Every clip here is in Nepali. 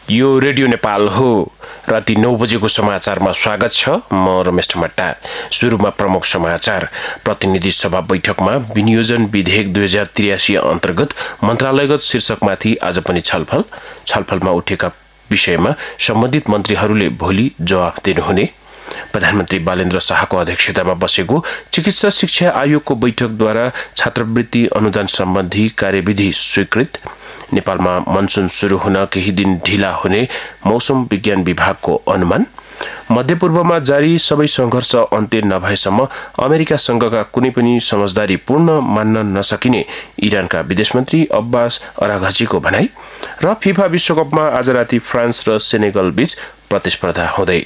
यो रेडियो नेपाल हो। राति 9 बजेको समाचारमा स्वागत छ। म रमेश ठमट्टा। सुरुमा प्रमुख समाचार। प्रतिनिधि सभा बैठकमा विनियोजन विधेयक 2083 अन्तर्गत मन्त्रालयगत शीर्षकमाथि आज पनि छलफलमा उठेका विषयमा सम्बन्धित मन्त्रीहरूले भोलि जवाफ दिनुहुने। प्रधानमन्त्री बालेन्द्र शाहको अध्यक्षतामा बसेको चिकित्सा शिक्षा आयोगको बैठकद्वारा छात्रवृत्ति अनुदान सम्बन्धी कार्यविधि स्वीकृत। नेपालमा मनसुन सुरु हुन केही दिन ढिला हुने मौसम विज्ञान विभागको अनुमान। मध्यपूर्वमा जारी सबै संघर्ष अन्त्य नभएसम्म अमेरिकासँगका कुनै पनि समझदारी पूर्ण मान्न नसकिने इरानका विदेश मन्त्री अब्बास अराघचीको भनाई। र फिफा विश्वकपमा आज राति फ्रान्स र सेनेगल बीच प्रतिस्पर्धा हुँदै।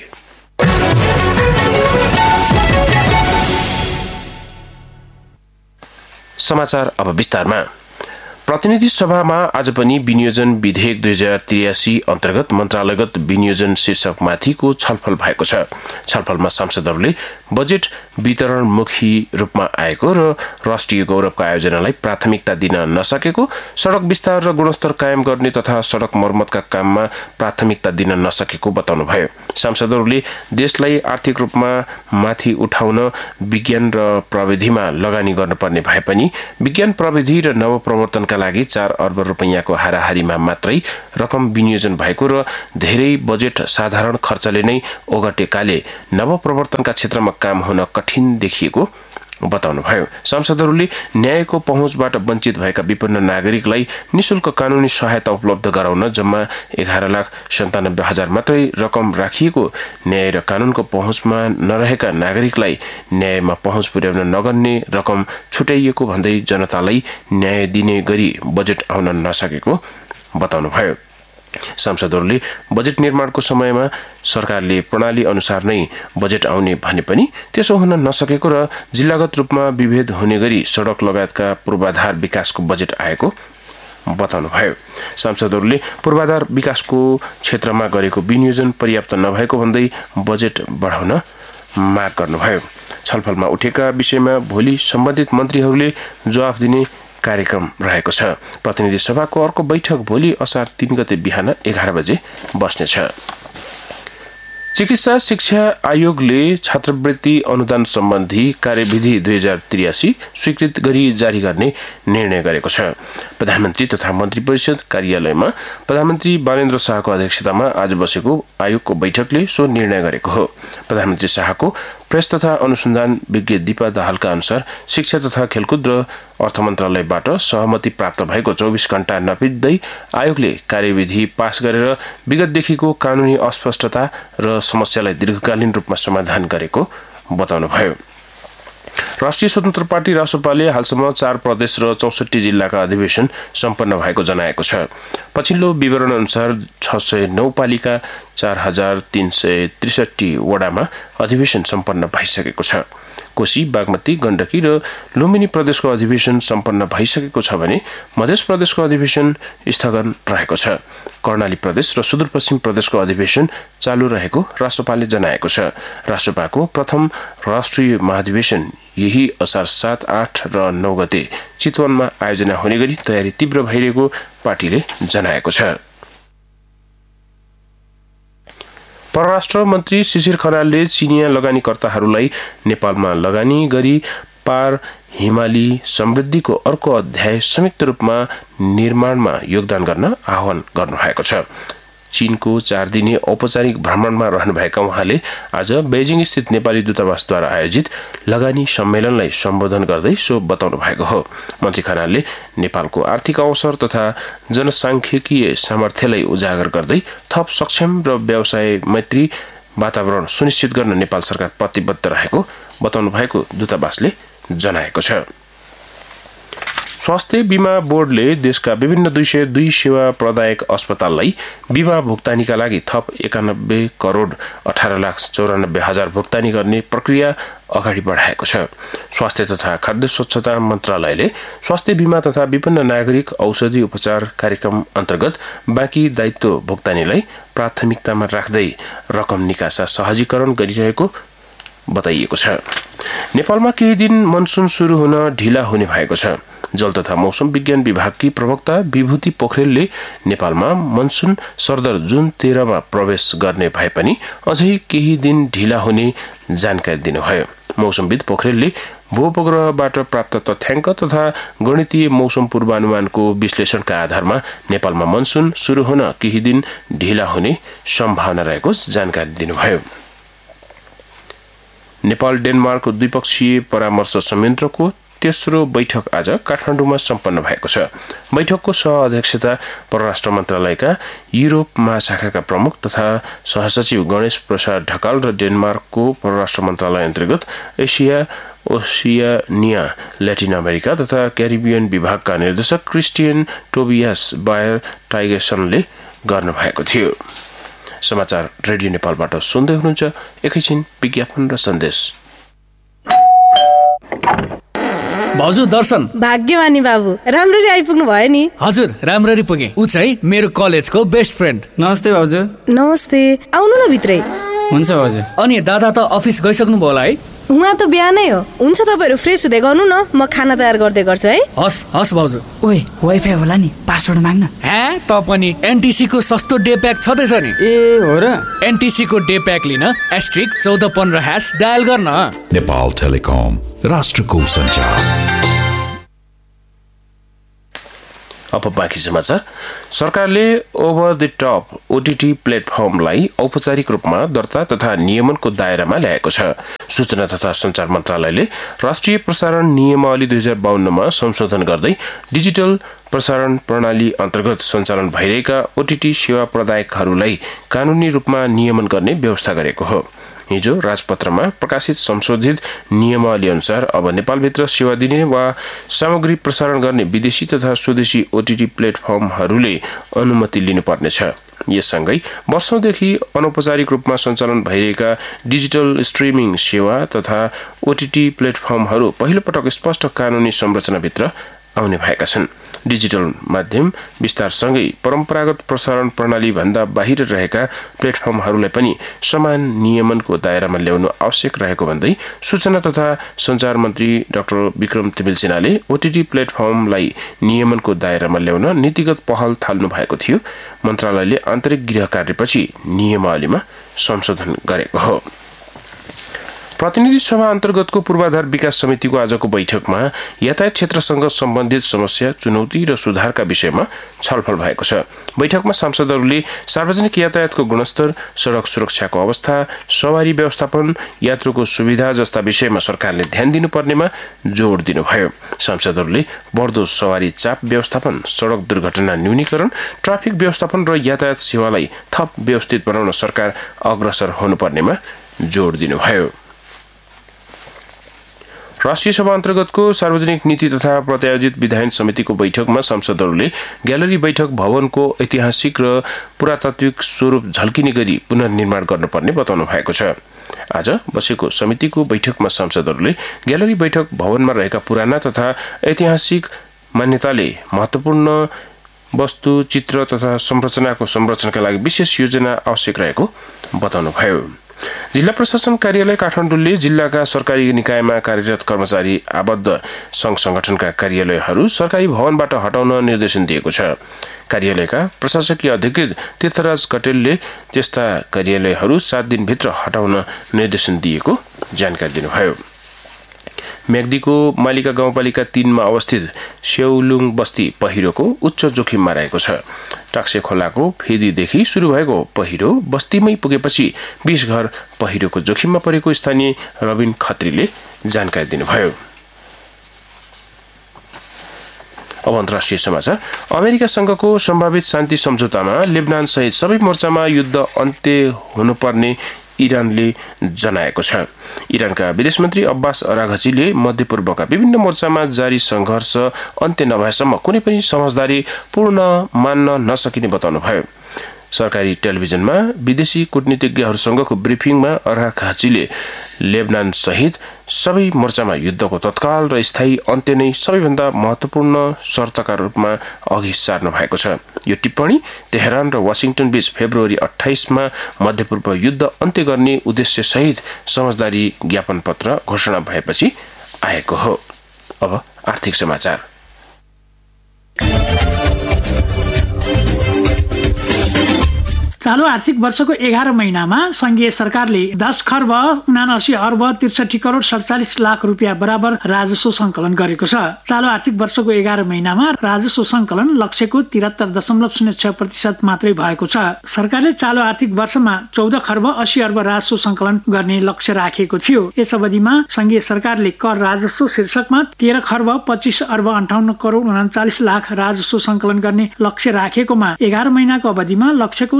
समाचार अब विस्तारमा। प्रतिनिधि सभामा आज पनि विनियोजन विधेयक 2083 अन्तर्गत मन्त्रालयगत विनियोजन शीर्षकमाथिको छलफल भएको छ। छलफलमा सांसदहरूले बजेट वितरणमुखी रूपमा आएको र राष्ट्रिय गौरवका आयोजनालाई प्राथमिकता दिन नसकेको, सड़क विस्तार र गुणस्तर कायम गर्ने तथा सड़क मर्मतका काममा प्राथमिकता दिन नसकेको बताउनुभयो। सांसदहरूले देशलाई आर्थिक रूपमा माथि उठाउन विज्ञान र प्रविधिमा लगानी गर्नुपर्ने भए पनि विज्ञान प्रविधि र नवप्रवर्तनका लागि 4 अर्ब रुपैयाँको हाराहारीमा मात्रै रकम विनियोजन भएको र धेरै बजेट साधारण खर्चले नै ओगटेकाले नवप्रवर्तनका क्षेत्रमा काम हुन कठिन देखिएको बताउनुभयो। सांसदहरूले न्यायको पहुँचबाट वञ्चित भएका विपन्न नागरिकलाई निशुल्क कानूनी सहायता उपलब्ध गराउन जम्मा 11,97,000 मात्रै रकम राखिएको, न्याय र कानूनको पहुँचमा नरहेका नागरिकलाई न्यायमा पहुँच पुर्याउन नगर्ने रकम छुट्याइएको भन्दै जनतालाई न्याय दिने गरी बजेट आउन नसकेको बताउनुभयो। सांसदहरूले बजेट निर्माणको समयमा सरकारले प्रणाली अनुसार नै बजेट आउने भने पनि त्यसो हुन नसकेको र जिल्लागत रूपमा विभेद हुने गरी सड़क लगायतका पूर्वाधार विकासको बजेट आएको बताउनुभयो। सांसदहरूले पूर्वाधार विकासको क्षेत्रमा गरेको विनियोजन पर्याप्त नभएको भन्दै बजेट बढाउन माग गर्नुभयो। छलफलमा उठेका विषयमा भोलि सम्बन्धित मन्त्रीहरूले जवाफ दिने कार्यक्रम रहेको छ। प्रतिनिधि सभाको अर्को बैठक भोलि असार 3 गते बिहान 11 बजे बस्नेछ। चिकित्सा शिक्षा आयोगले छात्रवृत्ति अनुदान सम्बन्धी कार्यविधि 2083 स्वीकृत गरी जारी गर्ने निर्णय गरेको छ। प्रधानमन्त्री तथा मन्त्री परिषद कार्यालयमा प्रधानमन्त्री बालेन्द्र शाहको अध्यक्षतामा आज बसेको आयोगको बैठकले सो निर्णय गरेको हो। प्रधानमन्त्री शाहको प्रेस तथा अनुसन्धान विज्ञ दीपा दाहालका अनुसार शिक्षा तथा खेलकुद र अर्थ मन्त्रालयबाट सहमति प्राप्त भएको 24 घण्टा नबित्दै आयोगले कार्यविधि पास गरेर विगतदेखिको कानूनी अस्पष्टता र समस्यालाई दीर्घकालीन रूपमा समाधान गरेको बताउनुभयो। राष्ट्रिय स्वतन्त्र पार्टी रासोपाले हालसम्म 4 प्रदेश र 64 जिल्लाका अधिवेशन सम्पन्न भएको जनाएको छ। पछिल्लो विवरण अनुसार 609 पालिका 4363 वडामा अधिवेशन सम्पन्न भइसकेको छ। कोशी, बागमती, गण्डकी र लुम्बिनी प्रदेशको अधिवेशन सम्पन्न भइसकेको छ भने मध्य प्रदेशको अधिवेशन स्थगन रहेको छ। कर्णाली प्रदेश र सुदूरपश्चिम प्रदेशको अधिवेशन चालू रहेको रासोपाले जनाएको छ। रासोपाको प्रथम राष्ट्रिय महाधिवेशन यही असार 7, 8 र 9 गते चितवनमा आयोजना हुने गरी तयारी तीव्र भइरहेको पार्टीले जनाएको छ। परराष्ट्र मन्त्री शिशिर खनालले चिनिया लगानीकर्ताहरूलाई नेपालमा लगानी गरी पार हिमाली समृद्धिको अर्को अध्याय संयुक्त रूपमा निर्माणमा योगदान गर्न आह्वान गर्नुभएको छ। चीनको 4 दिने औपचारिक भ्रमणमा रहनुभएका उहाँले आज बेजिङ स्थित नेपाली दूतावासद्वारा आयोजित लगानी सम्मेलनलाई सम्बोधन गर्दै सो बताउनु भएको हो। मन्त्री खनालले नेपालको आर्थिक अवसर तथा जनसांख्यिकीय सामर्थ्यलाई उजागर गर्दै थप सक्षम र व्यवसाय मैत्री वातावरण सुनिश्चित गर्न नेपाल सरकार प्रतिबद्ध रहेको बताउनु भएको दूतावासले जनाएको छ। स्वास्थ्य बीमा बोर्डले देशका विभिन्न 202 सेवा प्रदायक अस्पताललाई बीमा भुक्तानीका लागि थप 91 करोड 18,94,000 भुक्तानी गर्ने प्रक्रिया अगाडि बढाएको छ। स्वास्थ्य तथा खाद्य स्वच्छता मन्त्रालयले स्वास्थ्य बीमा तथा विभिन्न नागरिक औषधि उपचार कार्यक्रम अन्तर्गत बाँकी दायित्व भुक्तानीलाई प्राथमिकतामा राख्दै रकम निकासा सहजीकरण गरिरहेको बताइएको छ। नेपालमा केही दिन मनसुन सुरु हुन ढिला हुने भएको छ। जल तथा मौसम विज्ञान विभागकी प्रवक्ता विभूति पोखरेलले नेपालमा मनसुन सरदर जुन 13 मा प्रवेश गर्ने भए पनि अझै केही दिन ढिला हुने जानकारी दिनुभयो। मौसमविद पोखरेलले भूउपग्रहबाट प्राप्त तथ्याङ्क तथा गणितीय मौसम पूर्वानुमानको विश्लेषणका आधारमा नेपालमा मनसुन सुरु हुन केही दिन ढिला हुने सम्भावना रहेको जानकारी दिनुभयो। नेपाल डेनमार्क द्विपक्षीय परामर्श संयन्त्रको तेस्रो बैठक आज काठमाडौँमा सम्पन्न भएको छ। बैठकको सह-अध्यक्षता परराष्ट्र मन्त्रालयका युरोप महाशाखाका प्रमुख तथा सहसचिव गणेश प्रसाद ढकाल र डेनमार्कको परराष्ट्र मन्त्रालय अन्तर्गत एसिया, ओसियानिया, ल्याटिन अमेरिका तथा क्यारिबियन विभागका निर्देशक क्रिस्टियन टोबियास बायर टाइगरसनले गर्नुभएको थियो। समाचार रेडियो नेपालबाट सुन्दै हुनुहुन्छ। एकैछिन विज्ञापन र सन्देश। भाउजू दर्शन। भाग्यमानी बाबु, राम्ररी आइपुग्नु भयो नि। हजुर, राम्ररी पुगे। उ चाहिँ मेरो कलेजको बेस्ट फ्रेन्ड। नमस्ते भाउजू। नमस्ते, आउनु न भित्रै। हुन्छ भाउजू। अनि दादा त अफिस गइसक्नु भयो होला है? उहाँ त बिहानै हो। हुन्छ, तपाईहरु फ्रेस हुँदै गर्नु न, म खाना तयार गर्दै गर्छु है। हस् भाउजू। ओए, वाइफाई होला नि, पासवर्ड माग्न। हे, त पनि एनटीसी को सस्तो डे प्याक छदैछ नि। ए हो र? एनटीसी को डे प्याक लिन *1415# डायल गर्न। नेपाल टेलिकम, राष्ट्रको सञ्चार। अब बाँकी समाचार। सरकारले ओभर द टप ओटीटी प्लेटफर्मलाई औपचारिक रूपमा दर्ता तथा नियमनको दायरामा ल्याएको छ। सूचना तथा सञ्चार मन्त्रालयले राष्ट्रिय प्रसारण नियमावली 2052 मा संशोधन गर्दै डिजिटल प्रसारण प्रणाली अन्तर्गत सञ्चालन भइरहेका ओटीटी सेवा प्रदायकहरूलाई कानूनी रूपमा नियमन गर्ने व्यवस्था गरेको हो। हिजो राजपत्रमा प्रकाशित संशोधित नियमावली अनुसार अब नेपालभित्र सेवा दिने वा सामग्री प्रसारण गर्ने विदेशी तथा स्वदेशी ओटीटी प्लेटफर्महरूले अनुमति लिनुपर्नेछ। यससँगै वर्षौंदेखि अनौपचारिक रूपमा सञ्चालन भइरहेका डिजिटल स्ट्रिमिङ सेवा तथा ओटीटी प्लेटफर्महरू पहिलो पटक स्पष्ट कानूनी संरचनाभित्र आउने भएका छन्। डिजिटल माध्यम विस्तारसँगै परम्परागत प्रसारण प्रणाली भन्दा बाहिर रहेका प्लेटफर्महरूलाई पनि समान नियमनको दायरामा ल्याउनु आवश्यक रहेको भन्दै सूचना तथा सञ्चार मन्त्री डाक्टर विक्रम तिमिल सिन्हाले ओटीटी प्लेटफर्मलाई नियमनको दायरामा ल्याउन नीतिगत पहल थाल्नु भएको थियो। मन्त्रालयले आन्तरिक गृह कार्यपछि नियमावलीमा संशोधन गरेको हो। प्रतिनिधि सभा अन्तर्गतको पूर्वाधार विकास समितिको आजको बैठकमा यातायात क्षेत्रसँग सम्बन्धित समस्या, चुनौती र सुधारका विषयमा छलफल भएको छ। बैठकमा सांसदहरूले सार्वजनिक यातायातको गुणस्तर, सड़क सुरक्षाको अवस्था, सवारी व्यवस्थापन, यात्रुको सुविधा जस्ता विषयमा सरकारले ध्यान दिनुपर्नेमा जोड़ दिनुभयो। सांसदहरूले बढ्दो सवारी चाप व्यवस्थापन, सड़क दुर्घटना न्यूनीकरण, ट्राफिक व्यवस्थापन र यातायात सेवालाई थप व्यवस्थित बनाउन सरकार अग्रसर हुनुपर्नेमा जोड़ दिनुभयो। राष्ट्रिय सभा अन्तर्गतको सार्वजनिक नीति तथा प्रत्यायोजित विधायन समितिको बैठकमा सांसदहरूले ग्यालरी बैठक भवनको ऐतिहासिक र पुरातात्विक स्वरूप झल्किने गरी पुनर्निर्माण गर्नुपर्ने बताउनु भएको छ। आज बसेको समितिको बैठकमा सांसदहरूले ग्यालरी बैठक भवनमा रहेका पुराना तथा ऐतिहासिक मान्यताले महत्वपूर्ण वस्तु, चित्र तथा संरचनाको संरक्षणका लागि विशेष योजना आवश्यक रहेको बताउनुभयो। जिल्ला प्रशासन कार्यालय काठमाडौँले जिल्लाका सरकारी निकायमा कार्यरत कर्मचारी आबद्ध संघ संगठनका कार्यालयहरू सरकारी भवनबाट हटाउन निर्देशन दिएको छ। कार्यालयका प्रशासकीय अधिकृत तीर्थराज कटेलले त्यस्ता कार्यालयहरू 7 दिनभित्र हटाउन निर्देशन दिएको जानकारी दिनुभयो। मेग्दीको मालिका गाउँपालिका 3 मा अवस्थित स्याउलुङ बस्ती पहिरोको उच्च जोखिममा रहेको छ। टाक्से खोलाको फेदीदेखि सुरु भएको पहिरो बस्तीमै पुगेपछि 20 घर पहिरोको जोखिममा परेको स्थानीय रबिन खत्रीले जानकारी दिनुभयो। अब अन्तर्राष्ट्रिय समाचार। अमेरिकासँगको सम्भावित शान्ति सम्झौतामा लेबनान सहित सबै मोर्चामा युद्ध अन्त्य हुनुपर्ने इरानले जनाएको छ। इरानका विदेश मन्त्री अब्बास अराघचीले मध्यपूर्वका विभिन्न मोर्चामा जारी संघर्ष अन्त्य नभएसम्म कुनै पनि समझदारी पूर्ण मान्न नसकिने बताउनुभयो। सरकारी टेलिभिजनमा विदेशी कूटनीतिज्ञहरूसँगको ब्रिफिङमा अराघचीले लेबनान सहित सबै मोर्चामा युद्धको तत्काल र स्थायी अन्त्य नै सबैभन्दा महत्त्वपूर्ण शर्तका रूपमा अघि सार्नु भएको छ। यो टिप्पणी तेहरान र वाशिंटन बीच फेब्रुअरी 28 मा मध्यपूर्व युद्ध अन्त्य गर्ने उद्देश्य सहित समझदारी ज्ञापन पत्र घोषणा भएपछि आएको हो। अब आर्थिक समाचार। चालू आर्थिक वर्षको 11 महिनामा संघीय सरकारले 10 खर्ब 79 अर्ब 63 करोड 47 लाख रुपियाँ बराबर राजस्व संकलन गरेको छ। चालू आर्थिक वर्षको 11 महिनामा राजस्व संकलन लक्ष्यको 73.06% मात्रै भएको छ। सरकारले चालू आर्थिक वर्षमा 14 खर्ब 80 अर्ब राजस्व संकलन गर्ने लक्ष्य राखेको थियो। यस अवधिमा संघीय सरकारले कर राजस्व शीर्षकमा 13 खर्ब 25 अर्ब 58 करोड 39 लाख राजस्व संकलन गर्ने लक्ष्य राखेकोमा 11 महिनाको अवधिमा लक्ष्यको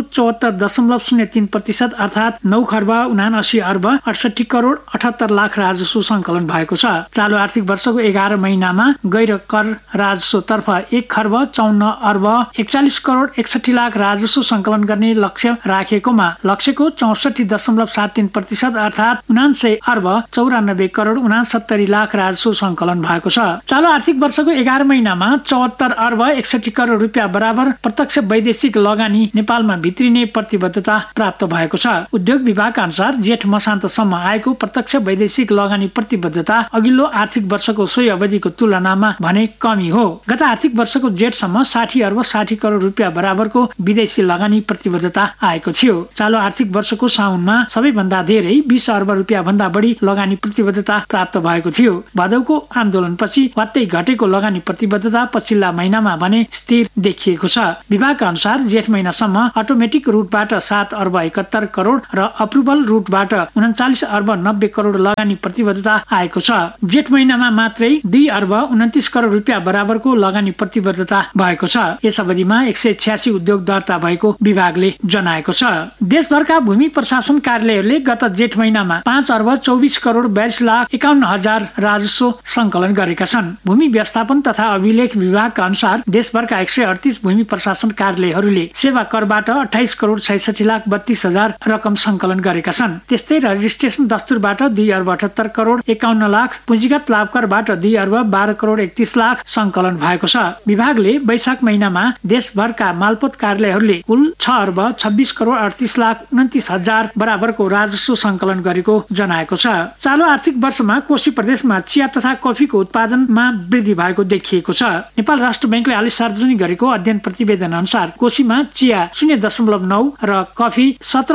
74.03% अर्थात 9 खर्ब 79 अर्ब 68 करोड 78 लाख राजस्व संकलन भएको छ। चालू आर्थिक वर्षको 11 महिनामा गैर कर राजस्व तर्फ 1 खर्ब 54 अर्ब 41 करोड 61 लाख राजस्व संकलन गर्ने लक्ष्य राखेकोमा लक्ष्यको 64.73% अर्थात 79 अर्ब 94 करोड 69 लाख राजस्व संकलन भएको छ। चालू आर्थिक वर्षको 11 महिनामा 74 अर्ब 61 करोड रुपियाँ बराबर प्रत्यक्ष वैदेशिक लगानी नेपालमा भित्रिने प्रतिबद्धता प्राप्त भएको छ। उद्योग विभागका अनुसार जेठ मसान्तसम्म आएको प्रत्यक्ष वैदेशिक लगानी प्रतिबद्धता अघिल्लो आर्थिक वर्षको सोही अवधिको तुलनामा भने कमी हो। गत आर्थिक वर्षको जेठसम्म 60 अर्ब 60 करोड रुपियाँ बराबरको विदेशी लगानी प्रतिबद्धता आएको थियो। चालू आर्थिक वर्षको साउनमा सबैभन्दा धेरै 20 अर्ब रुपियाँ भन्दा बढी लगानी प्रतिबद्धता प्राप्त भएको थियो। भदौको आन्दोलनपछि वात्तै घटेको लगानी प्रतिबद्धता पछिल्ला महिनामा भने स्थिर देखिएको छ। विभागका अनुसार जेठ महिनासम्म अटोमेटिक रुटबाट 7 अर्ब 71 करोड र अप्रुभल रुटबाट 39 अर्ब 90 करोड लगानी प्रतिबद्धता आएको छ। जेठ महिनामा मात्रै 2 अर्ब 29 करोड रुपियाँ बराबरको लगानी प्रतिबद्धता भएको छ। यस अवधिमा 186 उद्योग दर्ता भएको विभागले जनाएको छ। देशभरका भूमि प्रशासन कार्यालयहरूले गत जेठ महिनामा 5 अर्ब 24 करोड 42 लाख 51 हजार राजस्व संकलन गरेका छन्। भूमि व्यवस्थापन तथा अभिलेख विभागका अनुसार देशभरका 138 भूमि प्रशासन कार्यालयहरूले सेवा करबाट 28 करोड 66 लाख 32 हजार रकम संकलन गरेका छन्। त्यस्तै रजिस्ट्रेसन दस्तुरबाट 2 अर्ब 78 करोड 51 लाख, पुँजीगत लाभकरबाट 2 अर्ब 12 करोड 31 लाख संकलन भएको छ। विभागले वैशाख महिनामा देशभरका मालपोत कार्यालयहरूले कुल 6 अर्ब 26 करोड 38 लाख 29 हजार बराबरको राजस्व संकलन गरेको जनाएको छ। चालू आर्थिक वर्षमा कोशी प्रदेशमा चिया तथा कफीको उत्पादनमा वृद्धि भएको देखिएको छ। नेपाल राष्ट्र बैंकले हालै सार्वजनिक गरेको अध्ययन प्रतिवेदन अनुसार कोशीमा चिया 0.9 र कफी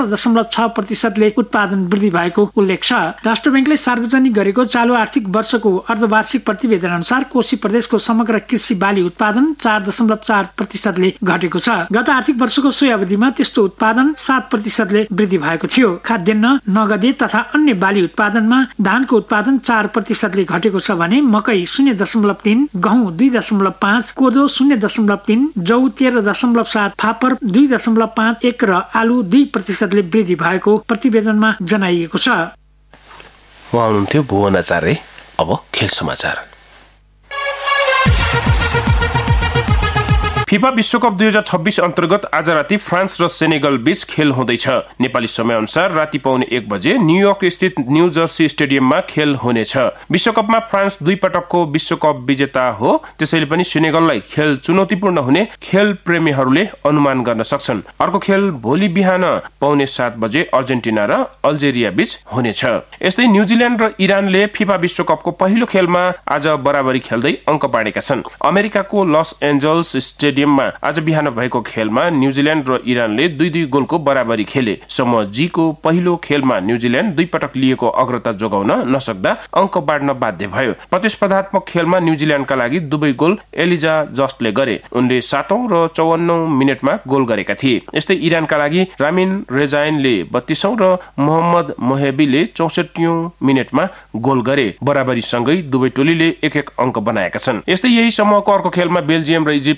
17.6% उत्पादन वृद्धि भएको उल्लेख छ। राष्ट्र बैंकले सार्वजनिक गरेको चालू आर्थिक वर्षको अर्धवार्षिक प्रतिवेदन अनुसार कोशी प्रदेशको समग्र कृषि बाली उत्पादन 4.4% घटेको छ। गत आर्थिक वर्षको सोही अवधिमा त्यस्तो उत्पादन 7% वृद्धि भएको थियो। खाद्यान्न, नगदे तथा अन्य बाली उत्पादनमा धानको उत्पादन 4% घटेको छ भने मकै 0.3, गहुँ 2.5, कोदो 0.3, जौ 13.7, फापर 2.51 र आलु 2% वृद्धि भएको प्रतिवेदनमा जनाइएको छ। उहाँ हुनुहुन्थ्यो भुवन आचार्य। अब खेल समाचार। फिफा विश्वकप 2026 अन्तर्गत आज राति फ्रान्स र सेनेगल बीच खेल हुँदैछ। नेपाली समय अनुसार राति पाउने 1 बजे न्युयोर्क स्थित न्यू जर्सी स्टेडियममा खेल हुनेछ। विश्वकपमा फ्रान्स 2 पटकको विश्वकप विजेता हो, त्यसैले पनि सेनेगललाई खेल चुनौतीपूर्ण हुने खेल प्रेमीहरूले अनुमान गर्न सक्छन्। अर्को खेल भोलि बिहान पाउने 7 बजे अर्जेन्टिना र अल्जेरिया बीच हुनेछ। यस्तै न्युजिल्यान्ड र इरानले फिफा विश्वकपको पहिलो खेलमा आज बराबरी खेल्दै अङ्क बाँडेका छन्। अमेरिकाको लस एन्जल्स स्टेडियममा आज बिहान भएको खेलमा न्युजिल्यान्ड र इरानले 2-2 गोलको बराबरी खेले। समूह जी को पहिलो खेलमा न्युजिल्यान्ड 2 पटक लिएको अग्रता जोगाउन नसक्दा अङ्क बाँड्न बाध्य भयो। प्रतिस्पर्धात्मक खेलमा न्युजिल्यान्डका लागि दुवै गोल एलिजा जस्टले गरे। उनले 7औं र 54औं मिनेटमा गोल गरेका थिए। यस्तै इरानका लागि रामिन रेजाइनले 32औं र मोहम्मद मोहेबीले 64औं मिनेटमा गोल गरे। बराबरी सँगै दुवै टोलीले 1-1 अङ्क बनाएका छन्। यस्तै यही समूहको अर्को खेलमा बेल्जियम र इजिप्टले पनि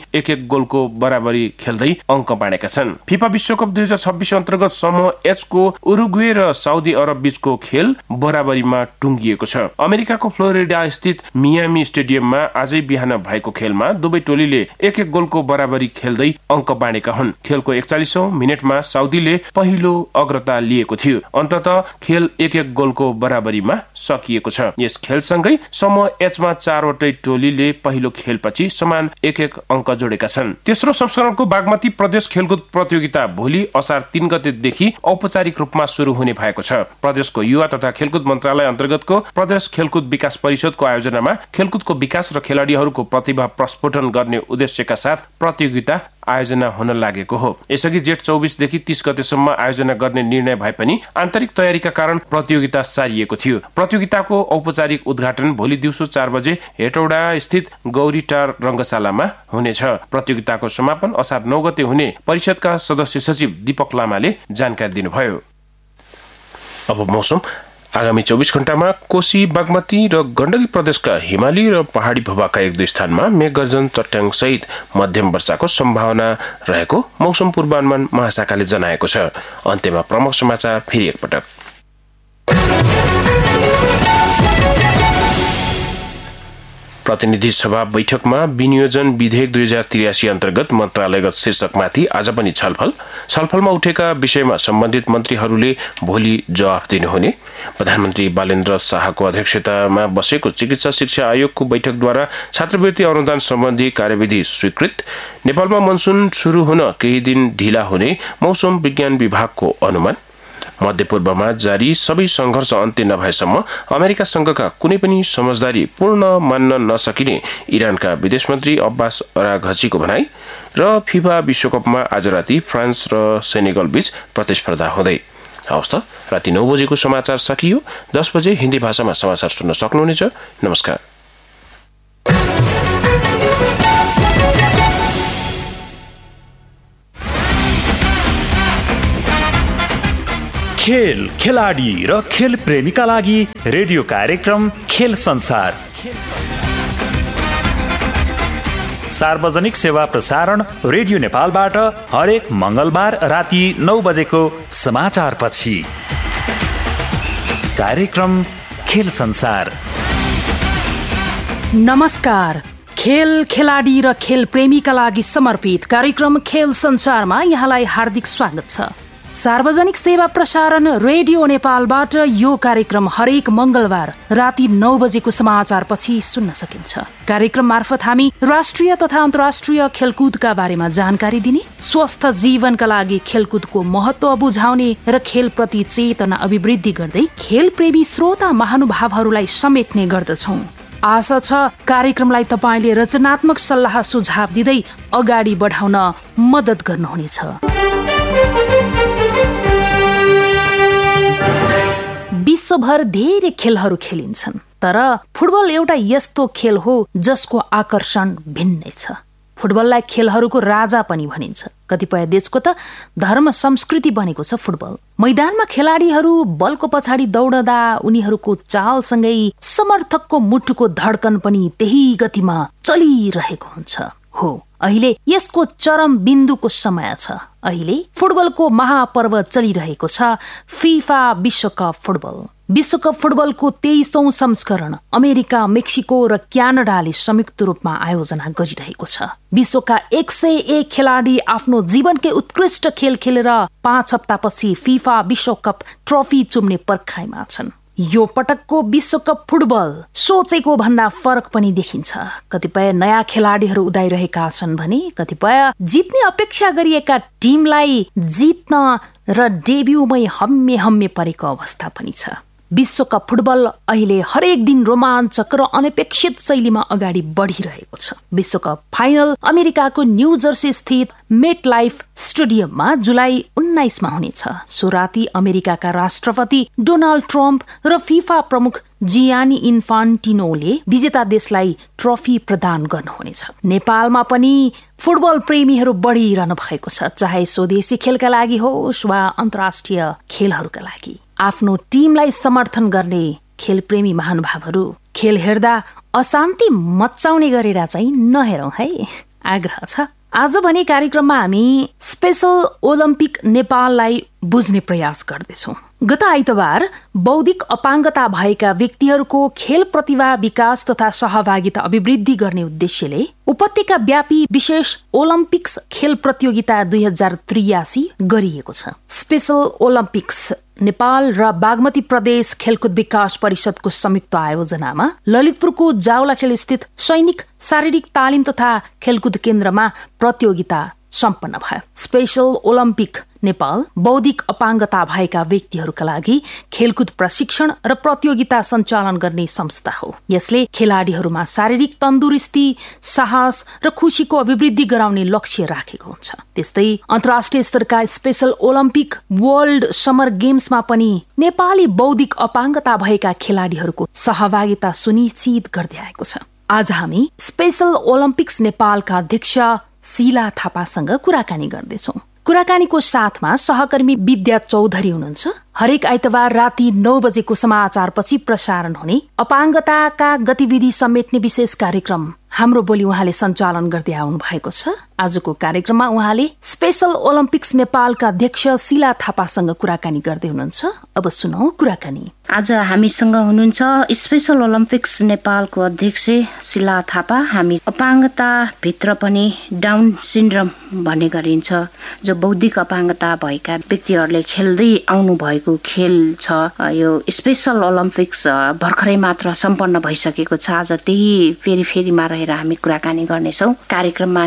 1-1 गोलको बराबरी खेल्दै अङ्क बाँडेका छन्। फिफा विश्वकप 2026 अन्तर्गत समूह एच को उरुग्वे र साउदी अरब बीचको खेल बराबरीमा टुङ्गिएको छ। अमेरिकाको फ्लोरिडा स्थित मियामी स्टेडियममा आजै बिहान भएको खेलमा दुवै टोलीले 1-1 गोलको बराबरी खेल्दै अङ्क बाँडेका हुन्। खेलको 41औं मिनेटमा साउदीले पहिलो अग्रता लिएको थियो। अन्ततः खेल 1-1 गोलको बराबरीमा सकिएको छ। यस खेलसँगै समूह एचमा 4वटै टोलीले पहिलो खेलपछि समान 1-1 अङ्क जोडेका छन्। तेस्रो संस्करणको बागमती प्रदेश खेलकुद प्रतियोगिता भोलि असार 3 गतेदेखि औपचारिक रूपमा सुरु हुने भएको छ। प्रदेशको युवा तथा खेलकुद मन्त्रालय अन्तर्गतको प्रदेश खेलकुद विकास परिषदको आयोजनामा खेलकुदको विकास र खेलाडीहरूको प्रतिभा प्रस्फुटन गर्ने उद्देश्यका साथ प्रतियोगिता आयोजना हुन लागेको हो। यसअघि जेठ 24 देखि 30 गतेसम्म आयोजना गर्ने निर्णय भए पनि आन्तरिक तयारीका कारण प्रतियोगिता सारिएको थियो। प्रतियोगिताको औपचारिक उद्घाटन भोलि दिउँसो 4 बजे हेटौडा स्थित गौरीटार रंगशालामा हुनेछ। प्रतियोगिताको समापन असार 9 गते हुने परिषदका सदस्य सचिव दीपक लामाले जानकारी दिनुभयो। अब मौसम। आगामी 24 घण्टामा कोशी, बागमती र गण्डकी प्रदेशका हिमाली र पहाडी भूभागका 1-2 स्थानमा मेघगर्जन, चट्याङ सहित मध्यम वर्षाको सम्भावना रहेको मौसम पूर्वानुमान महाशाखाले जनाएको छ। अन्त्यमा प्रमुख समाचार फेरि एकपटक। प्रतिनिधि सभा बैठकमा विनियोजन विधेयक 2083 अन्तर्गत मन्त्रालयगत शीर्षकमाथि आज पनि छलफलमा उठेका विषयमा सम्बन्धित मन्त्रीहरूले भोलि जवाफ दिनुहुने। प्रधानमन्त्री बालेन्द्र शाहको अध्यक्षतामा बसेको चिकित्सा शिक्षा आयोगको बैठकद्वारा छात्रवृत्ति अनुदान सम्बन्धी कार्यविधि स्वीकृत। नेपालमा मनसुन सुरु हुन केही दिन ढिला हुने मौसम विज्ञान विभागको अनुमान। मध्यपूर्वमा जारी सबै संघर्ष अन्त्य नभएसम्म अमेरिकासँगका कुनै पनि समझदारी पूर्ण मान्न नसकिने इरानका विदेश मन्त्री अब्बास अराघचीको भनाई। र फिफा विश्वकपमा आज राति फ्रान्स र सेनेगल बीच प्रतिस्पर्धा हुँदै। हवस् त, राति 9 बजेको समाचार सकियो। 10 बजे हिन्दी भाषामा समाचार सुन्न सक्नुहुनेछ। नमस्कार। खेल, खेलाडी र खेल प्रेमीका लागि रेडियो कार्यक्रम खेल संसार। सार्वजनिक सेवा प्रसारण रेडियो नेपालबाट हरेक मंगलबार राति 9 बजेको समाचार पछि कार्यक्रम खेल संसार। नमस्कार। खेल, खेलाडी र खेल प्रेमीका लागि समर्पित कार्यक्रम खेल संसारमा यहाँलाई हार्दिक स्वागत छ। सार्वजनिक सेवा प्रसारण रेडियो नेपालबाट यो कार्यक्रम हरेक मंगलबार राति 9 बजेको समाचार पछि सुन्न सकिन्छ। कार्यक्रम मार्फत हामी राष्ट्रिय तथा अन्तर्राष्ट्रिय खेलकुदका बारेमा जानकारी दिने, स्वस्थ जीवनका लागि खेलकुदको महत्व बुझाउने र खेलप्रति चेतना अभिवृद्धि गर्दै खेल प्रेमी श्रोता महानुभावहरूलाई समेट्ने गर्दछौं। आशा छ कार्यक्रमलाई तपाईले रचनात्मक सल्लाह सुझाव दिँदै अगाडि बढाउन मद्दत गर्नुहुनेछ। विश्वभर धेरै खेलहरू खेलिन्छन्, तर फुटबल एउटा यस्तो खेल हो जसको आकर्षण भिन्नै छ। फुटबललाई खेलहरूको राजा पनि भनिन्छ। कतिपय देशको त धर्म संस्कृति बनेको छ फुटबल। मैदानमा खेलाडीहरू बलको पछाडि दौडदा उनीहरूको चालसँगै समर्थकको मुटुको धड्कन पनि त्यही गतिमा चलिरहेको हुन्छ। हो, अहिले यसको चरम बिन्दुको समय छ। अहिले फुटबलको महापर्व चलिरहेको छ, फिफा विश्वकप फुटबल। विश्वकप फुटबलको 23औं संस्करण अमेरिका, मेक्सिको र क्यानाडाले संयुक्त रूपमा आयोजना गरिरहेको छ। विश्वका 101 खेलाडी आफ्नो जीवनकै उत्कृष्ट खेल खेलेर 5 हप्तापछि फिफा विश्वकप ट्रफी चुम्ने पर्खाइमा छन्। यो पटकको विश्वकप फुटबल सोचेको भन्दा फरक पनि देखिन्छ। कतिपय नयाँ खेलाडीहरू उदाइरहेका छन् भने कतिपय जित्ने अपेक्षा गरिएका टिमलाई जित्न र डेब्युमै हम्मे परेको अवस्था पनि छ। विश्वकप फुटबल अहिले हरेक दिन रोमाञ्चक र अनपेक्षित शैलीमा अगाडि बढिरहेको छ। विश्वकप फाइनल अमेरिकाको न्यू जर्सी स्थित मेट लाइफ स्टेडियममा जुलाई 19 मा हुनेछ। सो राति अमेरिकाका राष्ट्रपति डोनाल्ड ट्रम्प र फिफा प्रमुख जियानी इन्फान्टिनोले विजेता देशलाई ट्रफी प्रदान गर्नुहुनेछ। नेपालमा पनि फुटबल प्रेमीहरू बढिरहनु भएको छ, चाहे स्वदेशी खेलका लागि होस् वा अन्तर्राष्ट्रिय खेलहरूका लागि। आफ्नो टिमलाई समर्थन गर्ने खेलप्रेमी महानुभावहरू खेल हेर्दा अशान्ति मचाउने गरेर चाहिँ नहेरौं है। आग्रह छ। आज भने कार्यक्रममा हामी स्पेशल ओलम्पिक नेपाललाई बुझ्ने प्रयास गर्दैछौँ। गत आइतबार बौद्धिक अपाङ्गता भएका व्यक्तिहरूको खेल प्रतिभा विकास तथा सहभागिता अभिवृद्धि गर्ने उद्देश्यले उपत्यका व्यापी विशेष ओलम्पिक्स खेल प्रतियोगिता 2083 गरिएको छ। स्पेशल ओलम्पिक्स नेपाल र बागमती प्रदेश खेलकुद विकास परिषदको संयुक्त आयोजनामा ललितपुरको जावलाखेल स्थित सैनिक शारीरिक तालिम तथा खेलकुद केन्द्रमा प्रतियोगिता सम्पन्न भयो। स्पेशल ओलम्पिक नेपाल बौद्धिक अपाङ्गता भएका व्यक्तिहरूका लागि खेलकुद प्रशिक्षण र प्रतियोगिता सञ्चालन गर्ने संस्था हो। यसले खेलाडीहरूमा शारीरिक तन्दुरुस्ती, साहस र खुशीको अभिवृद्धि गराउने लक्ष्य राखेको हुन्छ। त्यस्तै अन्तर्राष्ट्रिय स्तरका स्पेशल ओलम्पिक वर्ल्ड समर गेम्समा पनि नेपाली बौद्धिक अपाङ्गता भएका खेलाडीहरूको सहभागिता सुनिश्चित गर्दै आएको छ। आज हामी स्पेशल ओलम्पिक्स नेपालका अध्यक्ष शीला थापासँग कुराकानी गर्दैछौँ। कुराकानीको साथमा सहकर्मी विद्या चौधरी हुनुहुन्छ। हरेक आइतबार राति 9 बजेको समाचारपछि प्रसारण हुने अपाङ्गताका गतिविधि समेट्ने विशेष कार्यक्रम हाम्रो बोली उहाँले सञ्चालन गर्दै आउनु भएको छ। आजको कार्यक्रममा उहाँले स्पेशल ओलम्पिक्स नेपालका अध्यक्ष शीला थापासँग कुराकानी गर्दै हुनुहुन्छ। अब सुनौ कुराकानी। आज हामीसँग हुनुहुन्छ स्पेशल ओलम्पिक्स नेपालको अध्यक्ष शीला थापा। हामी अपाङ्गता भित्र पनि डाउन सिन्ड्रोम भन्ने गरिन्छ, जो बौद्धिक अपाङ्गता भएका व्यक्तिहरूले खेल्दै आउनु भएको खेल छ। यो स्पेशल ओलम्पिक्स भर्खरै मात्र सम्पन्न भइसकेको छ। आज त्यही फेरिमा रहेर हामी कुराकानी गर्नेछौँ। कार्यक्रममा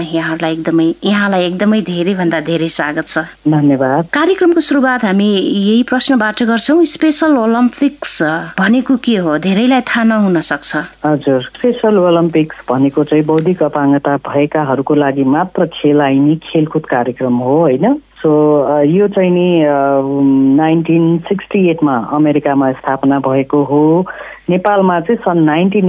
यहाँलाई एकदमै धेरै भन्दा धेरै स्वागत छ। धन्यवाद। कार्यक्रमको सुरुवात हामी यही प्रश्नबाट गर्छौँ। स्पेशल ओलम्पिक्स भनेको के हो? धेरैलाई थाहा नहुन सक्छ। हजुर, स्पेशल ओलम्पिक्स भनेको चाहिँ बौद्धिक अपाङ्गता भएकाहरूको लागि मात्र खेलाइने खेलकुद कार्यक्रम हो, होइन? सो यो चाहिँ नि 1968 अमेरिकामा स्थापना भएको हो। नेपालमा चाहिँ सन्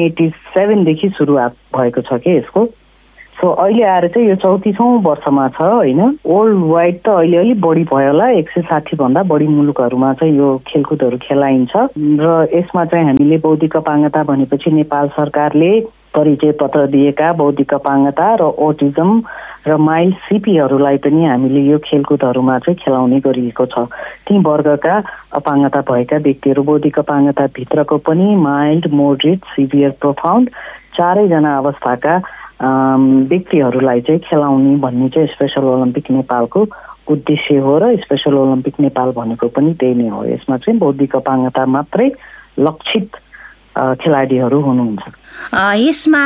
1987 देखि सुरुवात भएको छ कि यसको। सो अहिले आएर चाहिँ यो 34औं वर्षमा छ, होइन? वर्ल्ड वाइड त अहिले अलिक बढी भयो होला, 160 भन्दा बढी मुलुकहरूमा चाहिँ यो खेलकुदहरू खेलाइन्छ। र यसमा चाहिँ हामीले बौद्धिक अपाङ्गता भनेपछि नेपाल सरकारले परिचय पत्र दिएका बौद्धिक अपाङ्गता र ओटिजम र माइल्ड सिपीहरूलाई पनि हामीले यो खेलकुदहरूमा चाहिँ खेलाउने गरिएको छ। ती वर्गका अपाङ्गता भएका व्यक्तिहरू, बौद्धिक अपाङ्गता भित्रको पनि माइल्ड, मोडरेट, सिभियर, प्रोफाउन्ड चारैजना अवस्थाका व्यक्तिहरूलाई चाहिँ खेलाउने भन्ने चाहिँ स्पेशल ओलम्पिक नेपालको उद्देश्य हो। र स्पेशल ओलम्पिक नेपाल भनेको पनि त्यही नै हो। यसमा चाहिँ बौद्धिक अपाङ्गता मात्रै लक्षित खेलाडीहरू हुनुहुन्छ। यसमा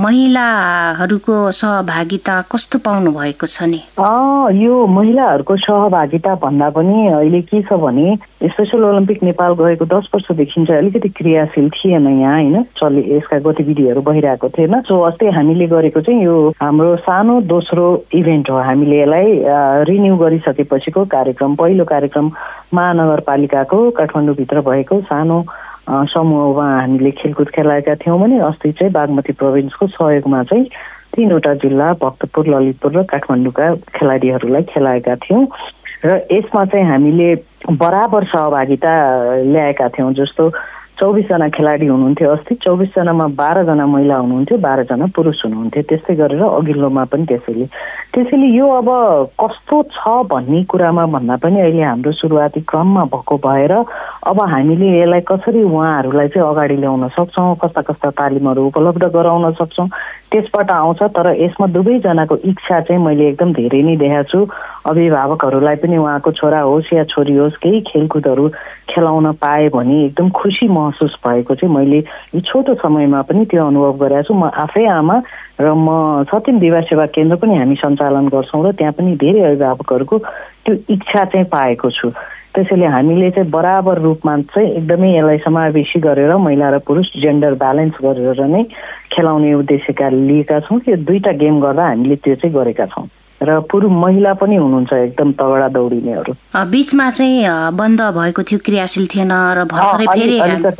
महिलाहरूको सहभागिता कस्तो पाउनु भएको छ नि? यो महिलाहरूको सहभागिता भन्दा पनि अहिले के छ भने स्पेशल ओलम्पिक नेपाल गएको 10 वर्षदेखि चाहिँ अलिकति क्रियाशील थिएन यहाँ, होइन? यसका गतिविधिहरू भइरहेको थिएन। सो अस्ति हामीले गरेको चाहिँ यो हाम्रो सानो दोस्रो इभेन्ट हो। हामीले यसलाई रिन्यू गरिसकेपछिको कार्यक्रम, पहिलो कार्यक्रम महानगरपालिकाको काठमाडौँभित्र भएको सानो समूहमा हामीले खेलकुद खेलाएका थियौँ भने अस्ति चाहिँ बागमती प्रोभिन्सको सहयोगमा चाहिँ 3वटा जिल्ला भक्तपुर, ललितपुर र काठमाडौँका खेलाडीहरूलाई खेलाएका थियौँ। र यसमा चाहिँ हामीले बराबर सहभागिता ल्याएका थियौँ। जस्तो 24 जना खेलाडी हुनुहुन्थ्यो अस्ति, 24 जनामा 12 जना महिला हुनुहुन्थ्यो, 12 जना पुरुष हुनुहुन्थ्यो। त्यस्तै गरेर अघिल्लोमा पनि त्यसैले यो अब कस्तो छ भन्ने कुरामा भन्दा पनि अहिले हाम्रो सुरुवाती क्रममा भएको भएर अब हामीले यसलाई कसरी उहाँहरूलाई चाहिँ अगाडि ल्याउन सक्छौँ, कस्ता तालिमहरू उपलब्ध गराउन सक्छौँ, त्यसबाट आउँछ। तर यसमा दुवैजनाको इच्छा चाहिँ मैले एकदम धेरै नै देखाएको छु। अभिभावकहरूलाई पनि उहाँको छोरा होस् या छोरी होस् केही खेलकुदहरू खेलाउन पाए भने एकदम खुसी महसुस भएको चाहिँ मैले यो छोटो समयमा पनि त्यो अनुभव गरेको छु। म आफै आमा र म सत्यम विवाह सेवा केन्द्र पनि हामी सञ्चालन गर्छौँ र त्यहाँ पनि धेरै अभिभावकहरूको त्यो इच्छा चाहिँ पाएको छु। त्यसैले हामीले चाहिँ बराबर रूपमा चाहिँ एकदमै यसलाई समावेशी गरेर महिला र पुरुष जेन्डर ब्यालेन्स गरेर नै खेलाउने उद्देश्यका लिएका छौँ। यो 2टा गेम गर्दा हामीले त्यो चाहिँ गरेका छौँ। र पुरुष महिला पनि हुनुहुन्छ एकदम तगडा दौडिनेहरू। बीचमा चाहिँ बन्द भएको थियो, क्रियाशील थिएन र भर्खरै फेरि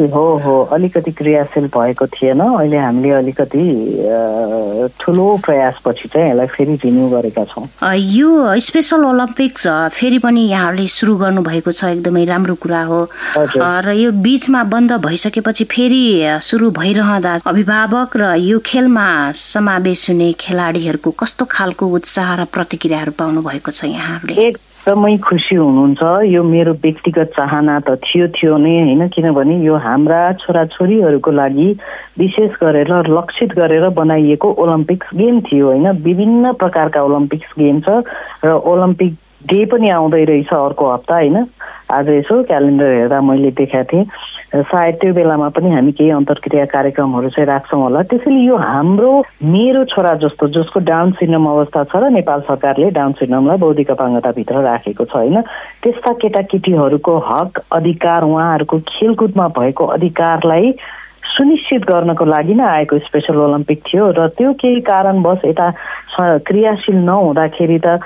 अलिकति क्रियाशील भएको थिएन। अहिले हामीले अलिकति ठुलो प्रयासपछि चाहिँ यसलाई फेरि रिन्यू गरेका छौँ। यो स्पेशल ओलम्पिक्स फेरि पनि यहाँहरूले सुरु गर्नुभएको छ, एकदमै राम्रो कुरा हो। र यो बीचमा बन्द भइसकेपछि फेरि सुरु भइरहँदा अभिभावक र यो खेलमा समावेश हुने खेलाडीहरूको कस्तो खालको उत्साह र प्रतिक्रियाहरू पाउनु भएको छ यहाँहरूले? एकदमै खुसी हुनुहुन्छ। यो मेरो व्यक्तिगत चाहना त थियो नै होइन, किनभने यो हाम्रा छोराछोरीहरूको लागि विशेष गरेर लक्षित गरेर बनाइएको ओलम्पिक्स गेम थियो होइन। विभिन्न प्रकारका ओलम्पिक्स गेम छ र ओलम्पिक डे पनि आउँदै रहेछ अर्को हप्ता होइन। आज यसो क्यालेन्डर हेर्दा मैले देखाएको थिएँ, सायद त्यो बेलामा पनि हामी केही अन्तर्क्रिया कार्यक्रमहरू चाहिँ राख्छौँ होला। त्यसैले यो मेरो छोरा जस्तो जसको डाउन सिन्ड्रोम अवस्था छ र नेपाल सरकारले डाउन सिन्ड्रोमलाई बौद्धिक अपाङ्गताभित्र राखेको छ होइन, त्यस्ता केटाकेटीहरूको हक अधिकार, उहाँहरूको खेलकुदमा भएको अधिकारलाई सुनिश्चित गर्नको लागि नै आएको स्पेशल ओलम्पिक थियो। र त्यो केही कारणवश यता क्रियाशील नहुँदाखेरि त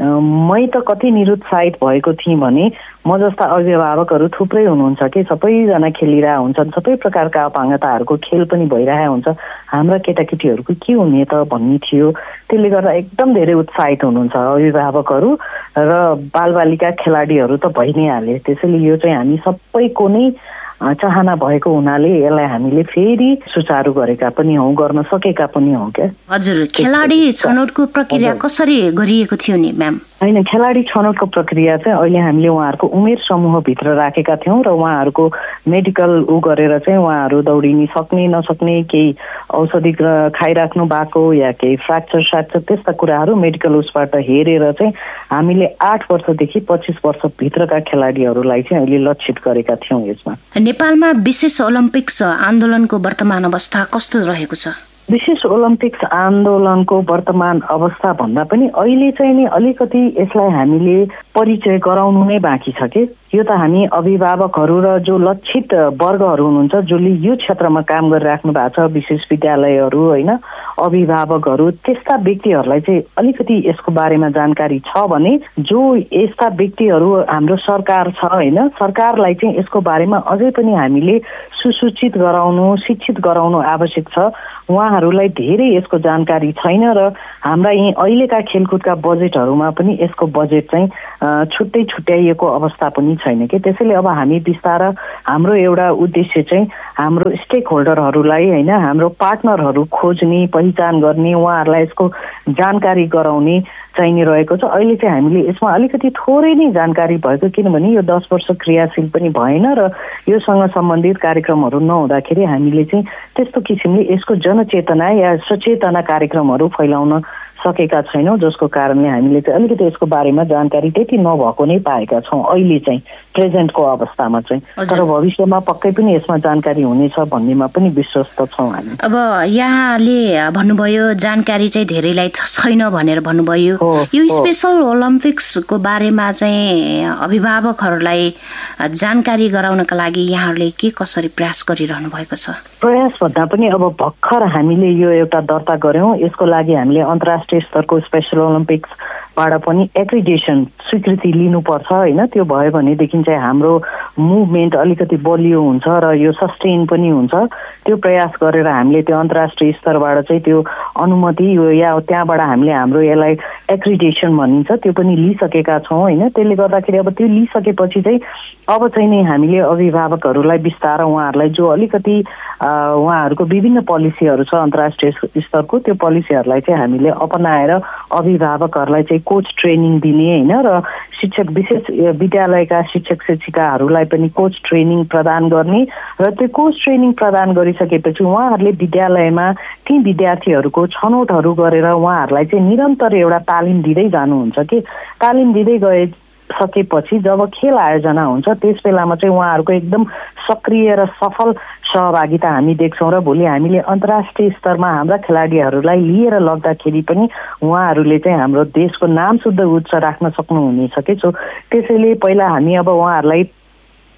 मै त कति निरुत्साहित भएको थिएँ भने म जस्ता अभिभावकहरू थुप्रै हुनुहुन्छ कि सबैजना खेलिरहेको हुन्छन्, सबै प्रकारका अपाङ्गताहरूको खेल पनि भइरहेको हुन्छ, हाम्रा केटाकेटीहरूको के हुने त भन्ने थियो। त्यसले गर्दा एकदम धेरै उत्साहित हुनुहुन्छ अभिभावकहरू र बालबालिका खेलाडीहरू त भइ नै हाले। त्यसैले यो चाहिँ हामी सबैको नै चाहना भएको हुनाले यसलाई हामीले फेरि सुचारू गरेका पनि हौँ, गर्न सकेका पनि हौँ क्या। हजुर, खेलाडी छनौटको प्रक्रिया कसरी गरिएको थियो नि म्याम? होइन, खेलाडी छनौटको प्रक्रिया चाहिँ अहिले हामीले उहाँहरूको उमेर समूहभित्र राखेका थियौँ र उहाँहरूको मेडिकल गरेर चाहिँ उहाँहरू दौडिन सक्ने नसक्ने, केही औषधि खाइराख्नु भएको या केही फ्र्याक्चर त्यस्ता कुराहरू मेडिकल उसबाट हेरेर चाहिँ हामीले 8 वर्षदेखि 25 वर्षभित्रका खेलाडीहरूलाई चाहिँ अहिले लक्षित गरेका थियौँ। यसमा नेपालमा विशेष ओलम्पिक्स आन्दोलनको वर्तमान अवस्था कस्तो रहेको छ? विशेष ओलम्पिक्स आन्दोलनको वर्तमान अवस्था भन्दा पनि अहिले चाहिँ नि अलिकति यसलाई हामीले परिचय गराउनु नै बाँकी छ कि यो त हामी अभिभावकहरू र जो लक्षित वर्गहरू हुनुहुन्छ जसले यो क्षेत्रमा काम गरिराख्नु भएको छ, विशेष विद्यालयहरू होइन, अभिभावकहरू, त्यस्ता व्यक्तिहरूलाई चाहिँ अलिकति यसको बारेमा जानकारी छ भने जो यस्ता व्यक्तिहरू हाम्रो सरकार छ होइन, सरकारलाई चाहिँ यसको बारेमा अझै पनि हामीले सुसूचित गराउनु, शिक्षित गराउनु आवश्यक छ। उहाँहरूलाई धेरै यसको जानकारी छैन र हाम्रा यी अहिलेका खेलकुदका बजेटहरूमा पनि यसको बजेट चाहिँ छुट्टै छुट्याइएको अवस्था पनि छैन कि। त्यसैले अब हामी बिस्तारै हाम्रो एउटा उद्देश्य चाहिँ हाम्रो स्टेक होल्डरहरूलाई होइन, हाम्रो पार्टनरहरू खोज्ने, पहिचान गर्ने, उहाँहरूलाई यसको जानकारी गराउने चाहिने रहेको छ। अहिले चाहिँ हामीले यसमा अलिकति थोरै नै जानकारी भएको, किनभने यो 10 वर्ष क्रियाशील पनि भएन र योसँग सम्बन्धित कार्यक्रमहरू नहुँदाखेरि हामीले चाहिँ त्यस्तो किसिमले यसको जनचेतना या सचेतना कार्यक्रमहरू फैलाउन सकेका छैनौँ, जसको कारणले हामीले चाहिँ अलिकति यसको बारेमा जानकारी त्यति नभएको नै पाएका छौँ अहिले चाहिँ प्रेजेन्टको अवस्थामा चाहिँ। तर भविष्यमा पक्कै पनि यसमा जानकारी हुनेछ भन्नेमा पनि विश्वस्त छौँ हामी। अब यहाँले भन्नुभयो जानकारी चाहिँ धेरैलाई छैन भनेर भन्नुभयो, यो स्पेशल ओलम्पिक्सको बारेमा चाहिँ अभिभावकहरूलाई जानकारी गराउनका लागि यहाँहरूले के कसरी प्रयास गरिरहनु भएको छ? प्रयास भन्दा पनि अब भर्खर हामीले यो एउटा दर्ता गऱ्यौँ, यसको लागि हामीले अन्तर्राष्ट्रिय स्तरको स्पेशल ओलम्पिक्सबाट पनि एक्रिडेसन स्वीकृति लिनुपर्छ होइन। त्यो भयो भनेदेखि चाहिँ हाम्रो मुभमेन्ट अलिकति बलियो हुन्छ र यो सस्टेन पनि हुन्छ। त्यो प्रयास गरेर हामीले त्यो अन्तर्राष्ट्रिय स्तरबाट चाहिँ त्यो अनुमति या त्यहाँबाट हामीले हाम्रो यसलाई एक्रिडेसन भनिन्छ त्यो पनि लिइसकेका छौँ होइन। त्यसले गर्दाखेरि अब त्यो लिइसकेपछि चाहिँ अब चाहिँ नि हामीले अभिभावकहरूलाई बिस्तारै उहाँहरूलाई जो अलिकति उहाँहरूको विभिन्न पोलिसीहरू छ अन्तर्राष्ट्रिय स्तरको, त्यो पोलिसीहरूलाई चाहिँ हामीले अपनाएर अभिभावकहरूलाई चाहिँ कोच ट्रेनिङ दिने होइन र शिक्षक विशेष विद्यालयका शिक्षक शिक्षिकाहरूलाई पनि कोच ट्रेनिङ प्रदान गर्ने र त्यो कोच ट्रेनिङ प्रदान गरिसकेपछि उहाँहरूले विद्यालयमा ती विद्यार्थीहरूको छनौटहरू गरेर उहाँहरूलाई चाहिँ निरन्तर एउटा तालिम दिँदै जानुहुन्छ कि तालिम दिँदै गए सकेपछि जब खेल आयोजना हुन्छ त्यस बेलामा चाहिँ उहाँहरूको एकदम सक्रिय र सफल सहभागिता हामी देख्छौँ र भोलि हामीले अन्तर्राष्ट्रिय स्तरमा हाम्रा खेलाडीहरूलाई लिएर लग्दाखेरि पनि उहाँहरूले चाहिँ हाम्रो देशको नाम शुद्ध उच्च राख्न सक्नुहुनेछ कि। सो त्यसैले पहिला हामी अब उहाँहरूलाई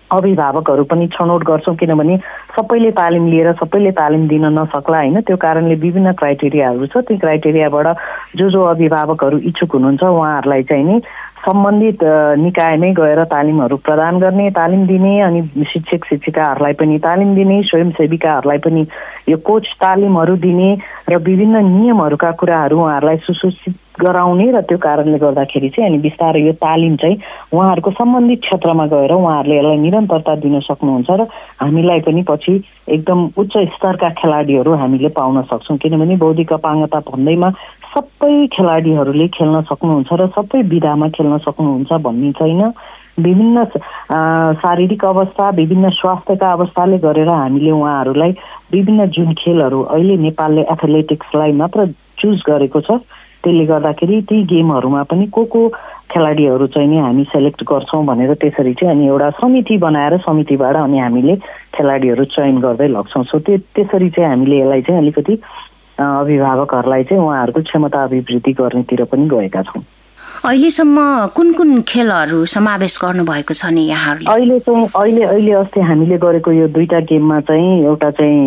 अभिभावकहरू पनि छनौट गर्छौँ, किनभने सबैले तालिम लिएर सबैले तालिम दिन नसक्ला होइन। त्यो कारणले विभिन्न क्राइटेरियाहरू छ। त्यो क्राइटेरियाबाट जो अभिभावकहरू इच्छुक हुनुहुन्छ उहाँहरूलाई चाहिँ नि सम्बन्धित निकायमै गएर तालिमहरू प्रदान गर्ने, तालिम दिने, अनि शिक्षक शिक्षिकाहरूलाई पनि तालिम दिने, स्वयंसेविकाहरूलाई पनि यो कोच तालिमहरू दिने र विभिन्न नियमहरूका कुराहरू उहाँहरूलाई सुसूचित गराउने। र त्यो कारणले गर्दाखेरि चाहिँ अनि बिस्तारै यो तालिम चाहिँ उहाँहरूको सम्बन्धित क्षेत्रमा गएर उहाँहरूले यसलाई निरन्तरता दिन सक्नुहुन्छ र हामीलाई पनि पछि एकदम उच्च स्तरका खेलाडीहरू हामीले पाउन सक्छौँ। किनभने बौद्धिक अपाङ्गता भन्दैमा सबै खेलाडीहरूले खेल्न सक्नुहुन्छ र सबै विधामा खेल्न सक्नुहुन्छ भन्ने छैन। विभिन्न शारीरिक अवस्था, विभिन्न स्वास्थ्यका अवस्थाले गरेर हामीले उहाँहरूलाई विभिन्न जुन खेलहरू अहिले नेपालले एथलेटिक्सलाई मात्र चुज गरेको छ, त्यसले गर्दाखेरि ती गेमहरूमा पनि को खेलाडीहरू चाहिँ नि हामी सेलेक्ट गर्छौँ भनेर त्यसरी चाहिँ अनि एउटा समिति बनाएर समितिबाट अनि हामीले खेलाडीहरू चयन गर्दै लग्छौँ। सो त्यसरी चाहिँ हामीले यसलाई चाहिँ अलिकति अभिभावकहरूलाई चाहिँ उहाँहरूको क्षमता अभिवृद्धि गर्नेतिर पनि गएका छौँ। अहिलेसम्म कुन कुन खेलहरू समावेश गर्नुभएको छ नि यहाँहरूले? अहिले अस्ति हामीले गरेको यो 2टा गेममा चाहिँ एउटा चाहिँ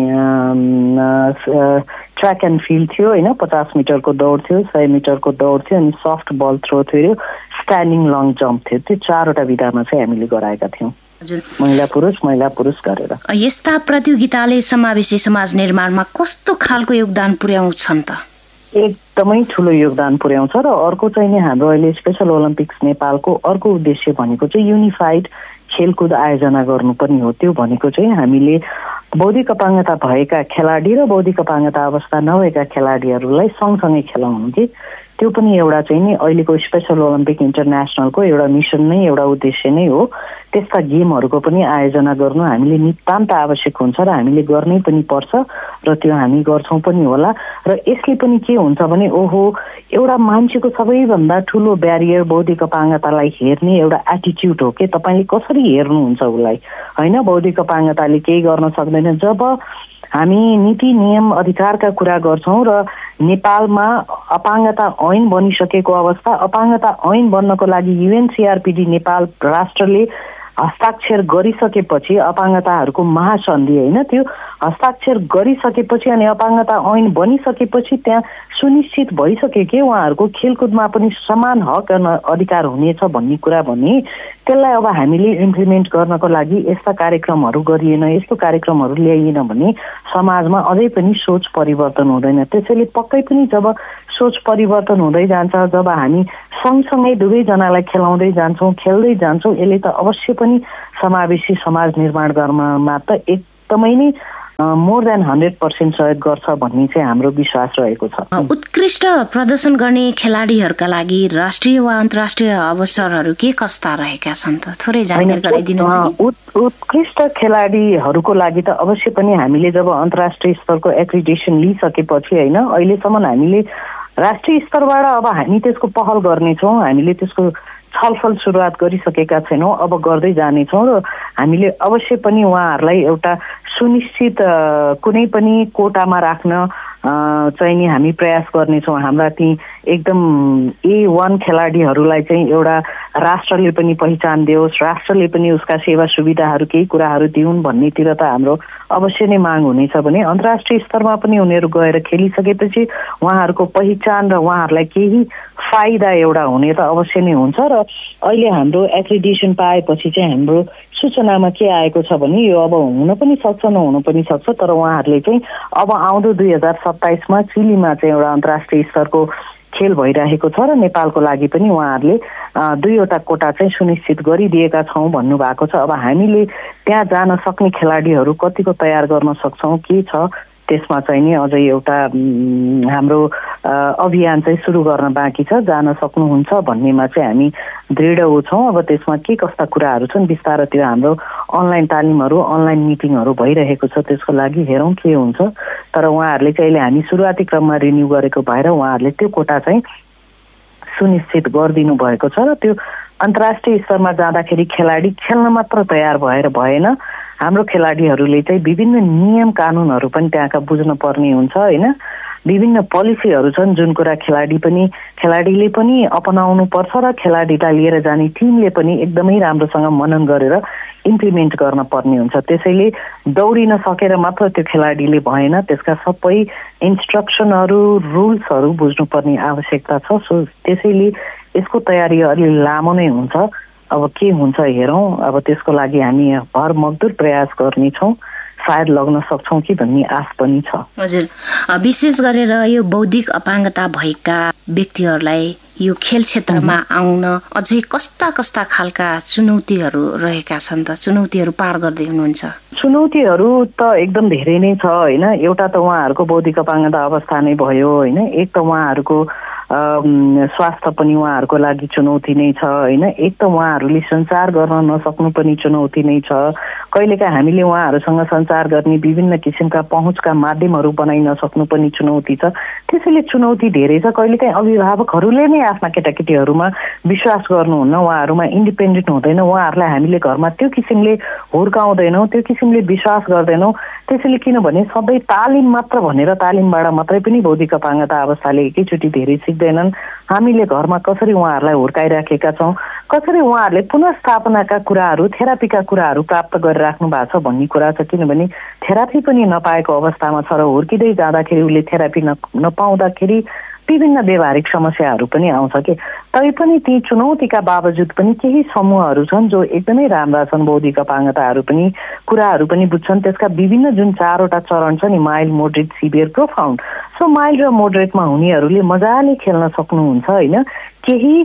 ट्र्याक एन्ड फिल्ड थियो होइन, 50 मिटरको दौड थियो, 100 मिटरको दौड थियो, अनि सफ्ट बल थ्रो थियो, स्ट्यान्डिङ लङ जम्प थियो। त्यो 4वटा विधामा चाहिँ हामीले गराएका थियौँ, महिला पुरुष गरेर। यस्ता प्रतियोगिताले समावेशी समाज निर्माणमा कस्तो खालको योगदान पुर्याउँछन् त? एकदमै ठुलो योगदान पुर्याउँछ। र अर्को चाहिँ नि हाम्रो अहिले स्पेसल ओलम्पिक्स नेपालको अर्को उद्देश्य भनेको चाहिँ युनिफाइड खेलकुद आयोजना गर्नु पनि हो। त्यो भनेको चाहिँ हामीले बौद्धिक अपाङ्गता भएका खेलाडी र बौद्धिक अपाङ्गता अवस्था नभएका खेलाडीहरूलाई सँगसँगै खेलाउनु कि त्यो पनि एउटा चाहिँ नि अहिलेको स्पेसल ओलम्पिक इन्टरनेसनलको एउटा मिसन नै, एउटा उद्देश्य नै हो। त्यस्ता गेमहरूको पनि आयोजना गर्नु हामीले नितान्त आवश्यक हुन्छ र हामीले गर्नै पनि पर्छ र त्यो हामी गर्छौँ पनि होला। र यसले पनि के हुन्छ भने एउटा मान्छेको सबैभन्दा ठुलो ब्यारियर बौद्धिक अपाङ्गतालाई हेर्ने एउटा एटिच्युड हो कि तपाईँले कसरी हेर्नुहुन्छ उसलाई होइन। बौद्धिक अपाङ्गताले केही गर्न सक्दैन। जब हामी नीति नियम अधिकारका कुरा गर्छौँ र नेपालमा अपाङ्गता ऐन बनिसकेको अवस्था, अपाङ्गता ऐन बन्नको लागि UNCRPD नेपाल राष्ट्रले हस्ताक्षर गरिसकेपछि अपाङ्गताहरूको महासन्धि होइन, त्यो हस्ताक्षर गरिसकेपछि अनि अपाङ्गता ऐन बनिसकेपछि त्यहाँ सुनिश्चित भइसक्यो कि उहाँहरूको खेलकुदमा पनि समान हक अधिकार हुनेछ भन्ने कुरा भने त्यसलाई अब हामीले इम्प्लिमेन्ट गर्नको लागि यस्ता कार्यक्रमहरू गरिएन, यस्तो कार्यक्रमहरू ल्याइएन भने समाजमा अझै पनि सोच परिवर्तन हुँदैन। त्यसैले पक्कै पनि जब सोच परिवर्तन हुँदै जान्छ, जब हामी सँगसँगै दुवैजनालाई खेलाउँदै जान्छौँ, खेल्दै जान्छौँ, यसले त अवश्य पनि समावेशी समाज निर्माण गर्नमा त एकदमै नै मोर देन 100% सहयोग गर्छ भन्ने चाहिँ हाम्रो विश्वास रहेको छ। उत्कृष्ट प्रदर्शन गर्ने खेलाडीहरूका लागि राष्ट्रिय वा अन्तर्राष्ट्रिय अवसरहरू के कस्ता रहेका छन् त? थोरै जानकारी गराइदिनुहुन्छ। उत्कृष्ट खेलाडीहरूको लागि त अवश्य पनि हामीले जब अन्तर्राष्ट्रिय स्तरको एक्रिडिटेसन लिइसकेपछि होइन, अहिलेसम्म हामीले राष्ट्रिय स्तरबाट अब हामी त्यसको पहल गर्नेछौँ, हामीले त्यसको छलफल सुरुवात गरिसकेका छैनौँ, अब गर्दै जानेछौँ र हामीले अवश्य पनि उहाँहरूलाई एउटा सुनिश्चित कुनै पनि कोटामा राख्न चाहिँ नि हामी प्रयास गर्नेछौँ। हाम्रा ती एकदम A1 खेलाडीहरूलाई चाहिँ एउटा राष्ट्रले पनि पहिचान दियोस्, राष्ट्रले पनि उसका सेवा सुविधाहरू केही कुराहरू दिउन् भन्नेतिर त हाम्रो अवश्य नै माग हुनेछ भने अन्तर्राष्ट्रिय स्तरमा पनि उनीहरू गएर खेलिसकेपछि उहाँहरूको पहिचान र उहाँहरूलाई केही फाइदा एउटा हुने त अवश्य नै हुन्छ। र अहिले हाम्रो एक्रिडिटेसन पाएपछि चाहिँ हाम्रो सूचनामा के आएको छ भने यो अब हुन पनि सक्छ नहुन पनि सक्छ, तर उहाँहरूले चाहिँ अब आउँदो 2027मा चिलीमा चाहिँ एउटा अन्तर्राष्ट्रिय स्तरको खेल भइरहेको छ र नेपालको लागि पनि उहाँहरूले 2वटा कोटा चाहिँ सुनिश्चित गरिदिएका छौँ भन्नुभएको छ। अब हामीले त्यहाँ जान सक्ने खेलाडीहरू कतिको तयार गर्न सक्छौँ के छ त्यसमा चाहिँ नि अझै एउटा हाम्रो अभियान चाहिँ सुरु गर्न बाँकी छ। जान सक्नुहुन्छ भन्नेमा चाहिँ हामी दृढ छौँ। अब त्यसमा के कस्ता कुराहरू छन् बिस्तारै त्यो हाम्रो अनलाइन तालिमहरू, अनलाइन मिटिङहरू भइरहेको छ, त्यसको लागि हेरौँ के हुन्छ। तर उहाँहरूले चाहिँ अहिले हामी सुरुवाती क्रममा रिन्यू गरेको भएर उहाँहरूले त्यो कोटा चाहिँ सुनिश्चित गरिदिनु भएको छ र त्यो अन्तर्राष्ट्रिय स्तरमा जाँदाखेरि खेलाडी खेल्न मात्र तयार भएर भएन, हाम्रो खेलाडीहरूले चाहिँ विभिन्न नियम कानुनहरू पनि त्यहाँका बुझ्न पर्ने हुन्छ होइन। विभिन्न पोलिसीहरू छन् जुन कुरा खेलाडीले पनि अपनाउनु पर्छ र खेलाडीलाई लिएर जाने टिमले पनि एकदमै राम्रोसँग मनन गरेर इम्प्लिमेन्ट गर्न पर्ने हुन्छ। त्यसैले दौडिन सकेर मात्र त्यो खेलाडीले भएन, त्यसका सबै इन्स्ट्रक्सनहरू रुल्सहरू बुझ्नुपर्ने आवश्यकता छ। सो त्यसैले यसको तयारी अलि लामो नै हुन्छ। अब के हुन्छ हेरौँ। अब त्यसको लागि हामी भरमग्दुर प्रयास गर्नेछौँ, सायद लग्न सक्छौँ कि भन्ने आश पनि छ। हजुर, विशेष गरेर यो बौद्धिक अपाङ्गता भएका व्यक्तिहरूलाई यो खेल क्षेत्रमा आउन अझै कस्ता कस्ता खालका चुनौतीहरू रहेका छन् त? चुनौतीहरू पार गर्दै हुनुहुन्छ? चुनौतीहरू त एकदम धेरै नै छ होइन। एउटा त उहाँहरूको बौद्धिक अपाङ्गता अवस्था नै भयो होइन। एक त उहाँहरूको स्वास्थ्य पनि उहाँहरूको लागि चुनौती नै छ होइन। एक त उहाँहरूले सञ्चार गर्न नसक्नु पनि चुनौती नै छ। कहिलेकाहीँ हामीले उहाँहरूसँग सञ्चार गर्ने विभिन्न किसिमका पहुँचका माध्यमहरू बनाइ नसक्नु पनि चुनौती छ। त्यसैले चुनौती धेरै छ। कहिलेकाहीँ अभिभावकहरूले नै आफ्ना केटाकेटीहरूमा विश्वास गर्नुहुन्न, उहाँहरूमा इन्डिपेन्डेन्ट हुँदैन, उहाँहरूलाई हामीले घरमा त्यो किसिमले हुर्काउँदैनौँ, त्यो किसिमले विश्वास गर्दैनौँ। त्यसैले किनभने सधैँ तालिम मात्र भनेर तालिमबाट मात्रै पनि बौद्धिक अपाङ्गता अवस्थाले एकैचोटि धेरै सिक्दैनन्। हामीले घरमा कसरी उहाँहरूलाई हुर्काइराखेका छौँ, कसरी उहाँहरूले पुनर्स्थापनाका कुराहरू, थेरापीका कुराहरू प्राप्त गरिराख्नु भएको छ भन्ने कुरा छ। किनभने थेरापी पनि नपाएको अवस्थामा छ र हुर्किँदै जाँदाखेरि उसले थेरापी नपाउँदाखेरि विभिन्न व्यवहारिक समस्याहरू पनि आउँछ कि। तैपनि ती चुनौतीका बावजुद पनि केही समूहहरू छन् जो एकदमै राम्रा छन्, बौद्धिक अपाङ्गताहरू पनि कुराहरू पनि बुझ्छन्। त्यसका विभिन्न जुन 4वटा चरण छ नि, mild, moderate, severe, profound. So mild र मोडरेटमा हुनेहरूले मजाले खेल्न सक्नुहुन्छ होइन। केही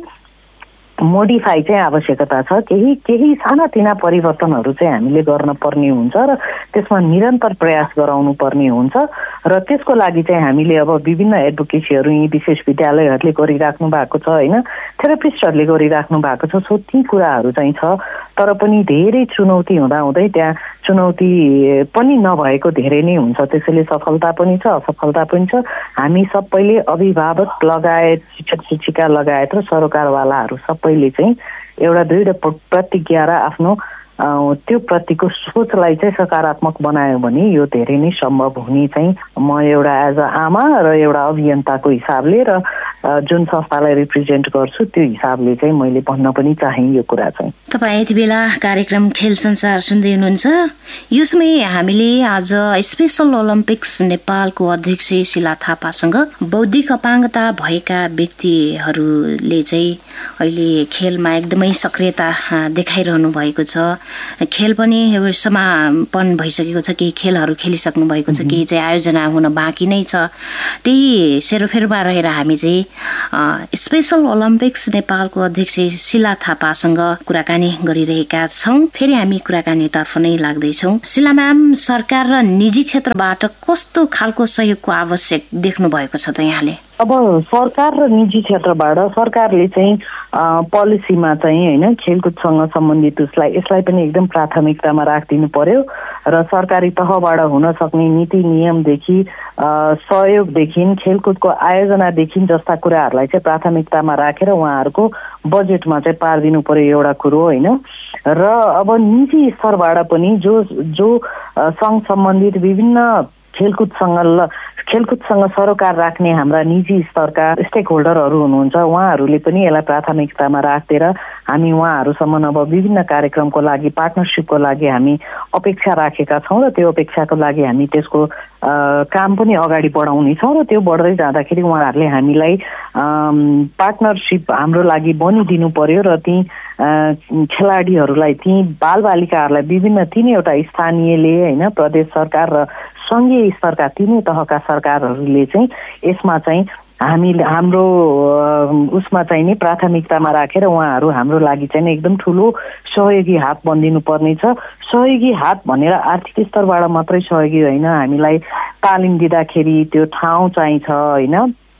मोडिफाई चाहिँ आवश्यकता छ, केही सानातिना परिवर्तनहरू चाहिँ हामीले गर्न पर्ने हुन्छ र त्यसमा निरन्तर प्रयास गराउनु पर्ने हुन्छ। र त्यसको लागि चाहिँ हामीले अब विभिन्न एडभोकेसीहरू यी विशेष विद्यालयहरूले गरिराख्नु भएको छ होइन, थेरापिस्टहरूले गरिराख्नु भएको छ। सो ती कुराहरू चाहिँ छ। तर पनि धेरै चुनौती हुँदाहुँदै त्यहाँ चुनौती पनि नभएको धेरै नै हुन्छ। त्यसैले सफलता पनि छ, असफलता पनि छ। हामी सबैले, अभिभावक लगायत, शिक्षक शिक्षिका लगायत र सरोकारवालाहरू सबैले चाहिँ एउटा दृढ प्रतिज्ञा र आफ्नो त्यो प्रतिको सोचलाई चाहिँ सकारात्मक बनायो भने यो धेरै नै सम्भव हुने चाहिँ म एउटा एज अ आमा र एउटा अभियन्ताको हिसाबले र जुन संस्थालाई रिप्रेजेन्ट गर्छु त्यो हिसाबले चाहिँ मैले भन्न पनि चाहे यो कुरा चाहिँ। तपाईँ यति बेला कार्यक्रम खेल संसार सुन्दै हुनुहुन्छ। यो समय हामीले आज स्पेसल ओलम्पिक्स नेपालको अध्यक्ष शिला थापासँग बौद्धिक अपाङ्गता भएका व्यक्तिहरूले चाहिँ अहिले खेलमा एकदमै सक्रियता देखाइरहनु भएको छ। खेल पनि समापन भइसकेको छ, केही खेलहरू खेलिसक्नु भएको छ, केही चाहिँ आयोजना हुन बाँकी नै छ। त्यही सेरोफेरोमा रहेर हामी चाहिँ स्पेसल ओलम्पिक्स नेपालको अध्यक्ष शिला थापासँग कुराकानी गरिरहेका छौँ। फेरि हामी कुराकानीतर्फ नै लाग्दैछौँ। शिला म्याम, सरकार र निजी क्षेत्रबाट कस्तो खालको सहयोगको आवश्यक देख्नु भएको छ त यहाँले? अब सरकार र निजी क्षेत्रबाट सरकारले चाहिँ पोलिसीमा चाहिँ होइन खेलकुदसँग सम्बन्धित यसलाई पनि एकदम प्राथमिकतामा राखिदिनु पर्यो र सरकारी तहबाट हुन सक्ने नीति नियमदेखि सहयोगदेखि खेलकुदको आयोजनादेखि जस्ता कुराहरूलाई चाहिँ प्राथमिकतामा राखेर उहाँहरूको बजेटमा चाहिँ पारिदिनु पर्यो एउटा कुरो होइन। र अब निजी स्तरबाट पनि जो सङ्घ सम्बन्धित विभिन्न खेलकुदसँग सरोकार राख्ने हाम्रा निजी स्तरका स्टेक होल्डरहरू हुनुहुन्छ, उहाँहरूले पनि यसलाई प्राथमिकतामा राखेर हामी उहाँहरूसम्म अब विभिन्न कार्यक्रमको लागि, पार्टनरसिपको लागि हामी अपेक्षा राखेका छौँ र त्यो अपेक्षाको लागि हामी त्यसको काम पनि अगाडि बढाउनेछौँ र त्यो बढ्दै जाँदाखेरि उहाँहरूले हामीलाई पार्टनरसिप हाम्रो लागि बनिदिनु पर्यो र ती खेलाडीहरूलाई, ती बालबालिकाहरूलाई विभिन्न 3वटा स्थानीयले होइन, प्रदेश सरकार र सङ्घीय स्तरका 3 तहका सरकारहरूले चाहिँ यसमा चाहिँ हाम्रो उसमा चाहिँ नि प्राथमिकतामा राखेर उहाँहरू हाम्रो लागि चाहिँ एकदम ठुलो सहयोगी हात बनिदिनु पर्नेछ। सहयोगी हात भनेर आर्थिक स्तरबाट मात्रै सहयोगी होइन, हामीलाई तालिम दिँदाखेरि त्यो ठाउँ चाहिन्छ होइन,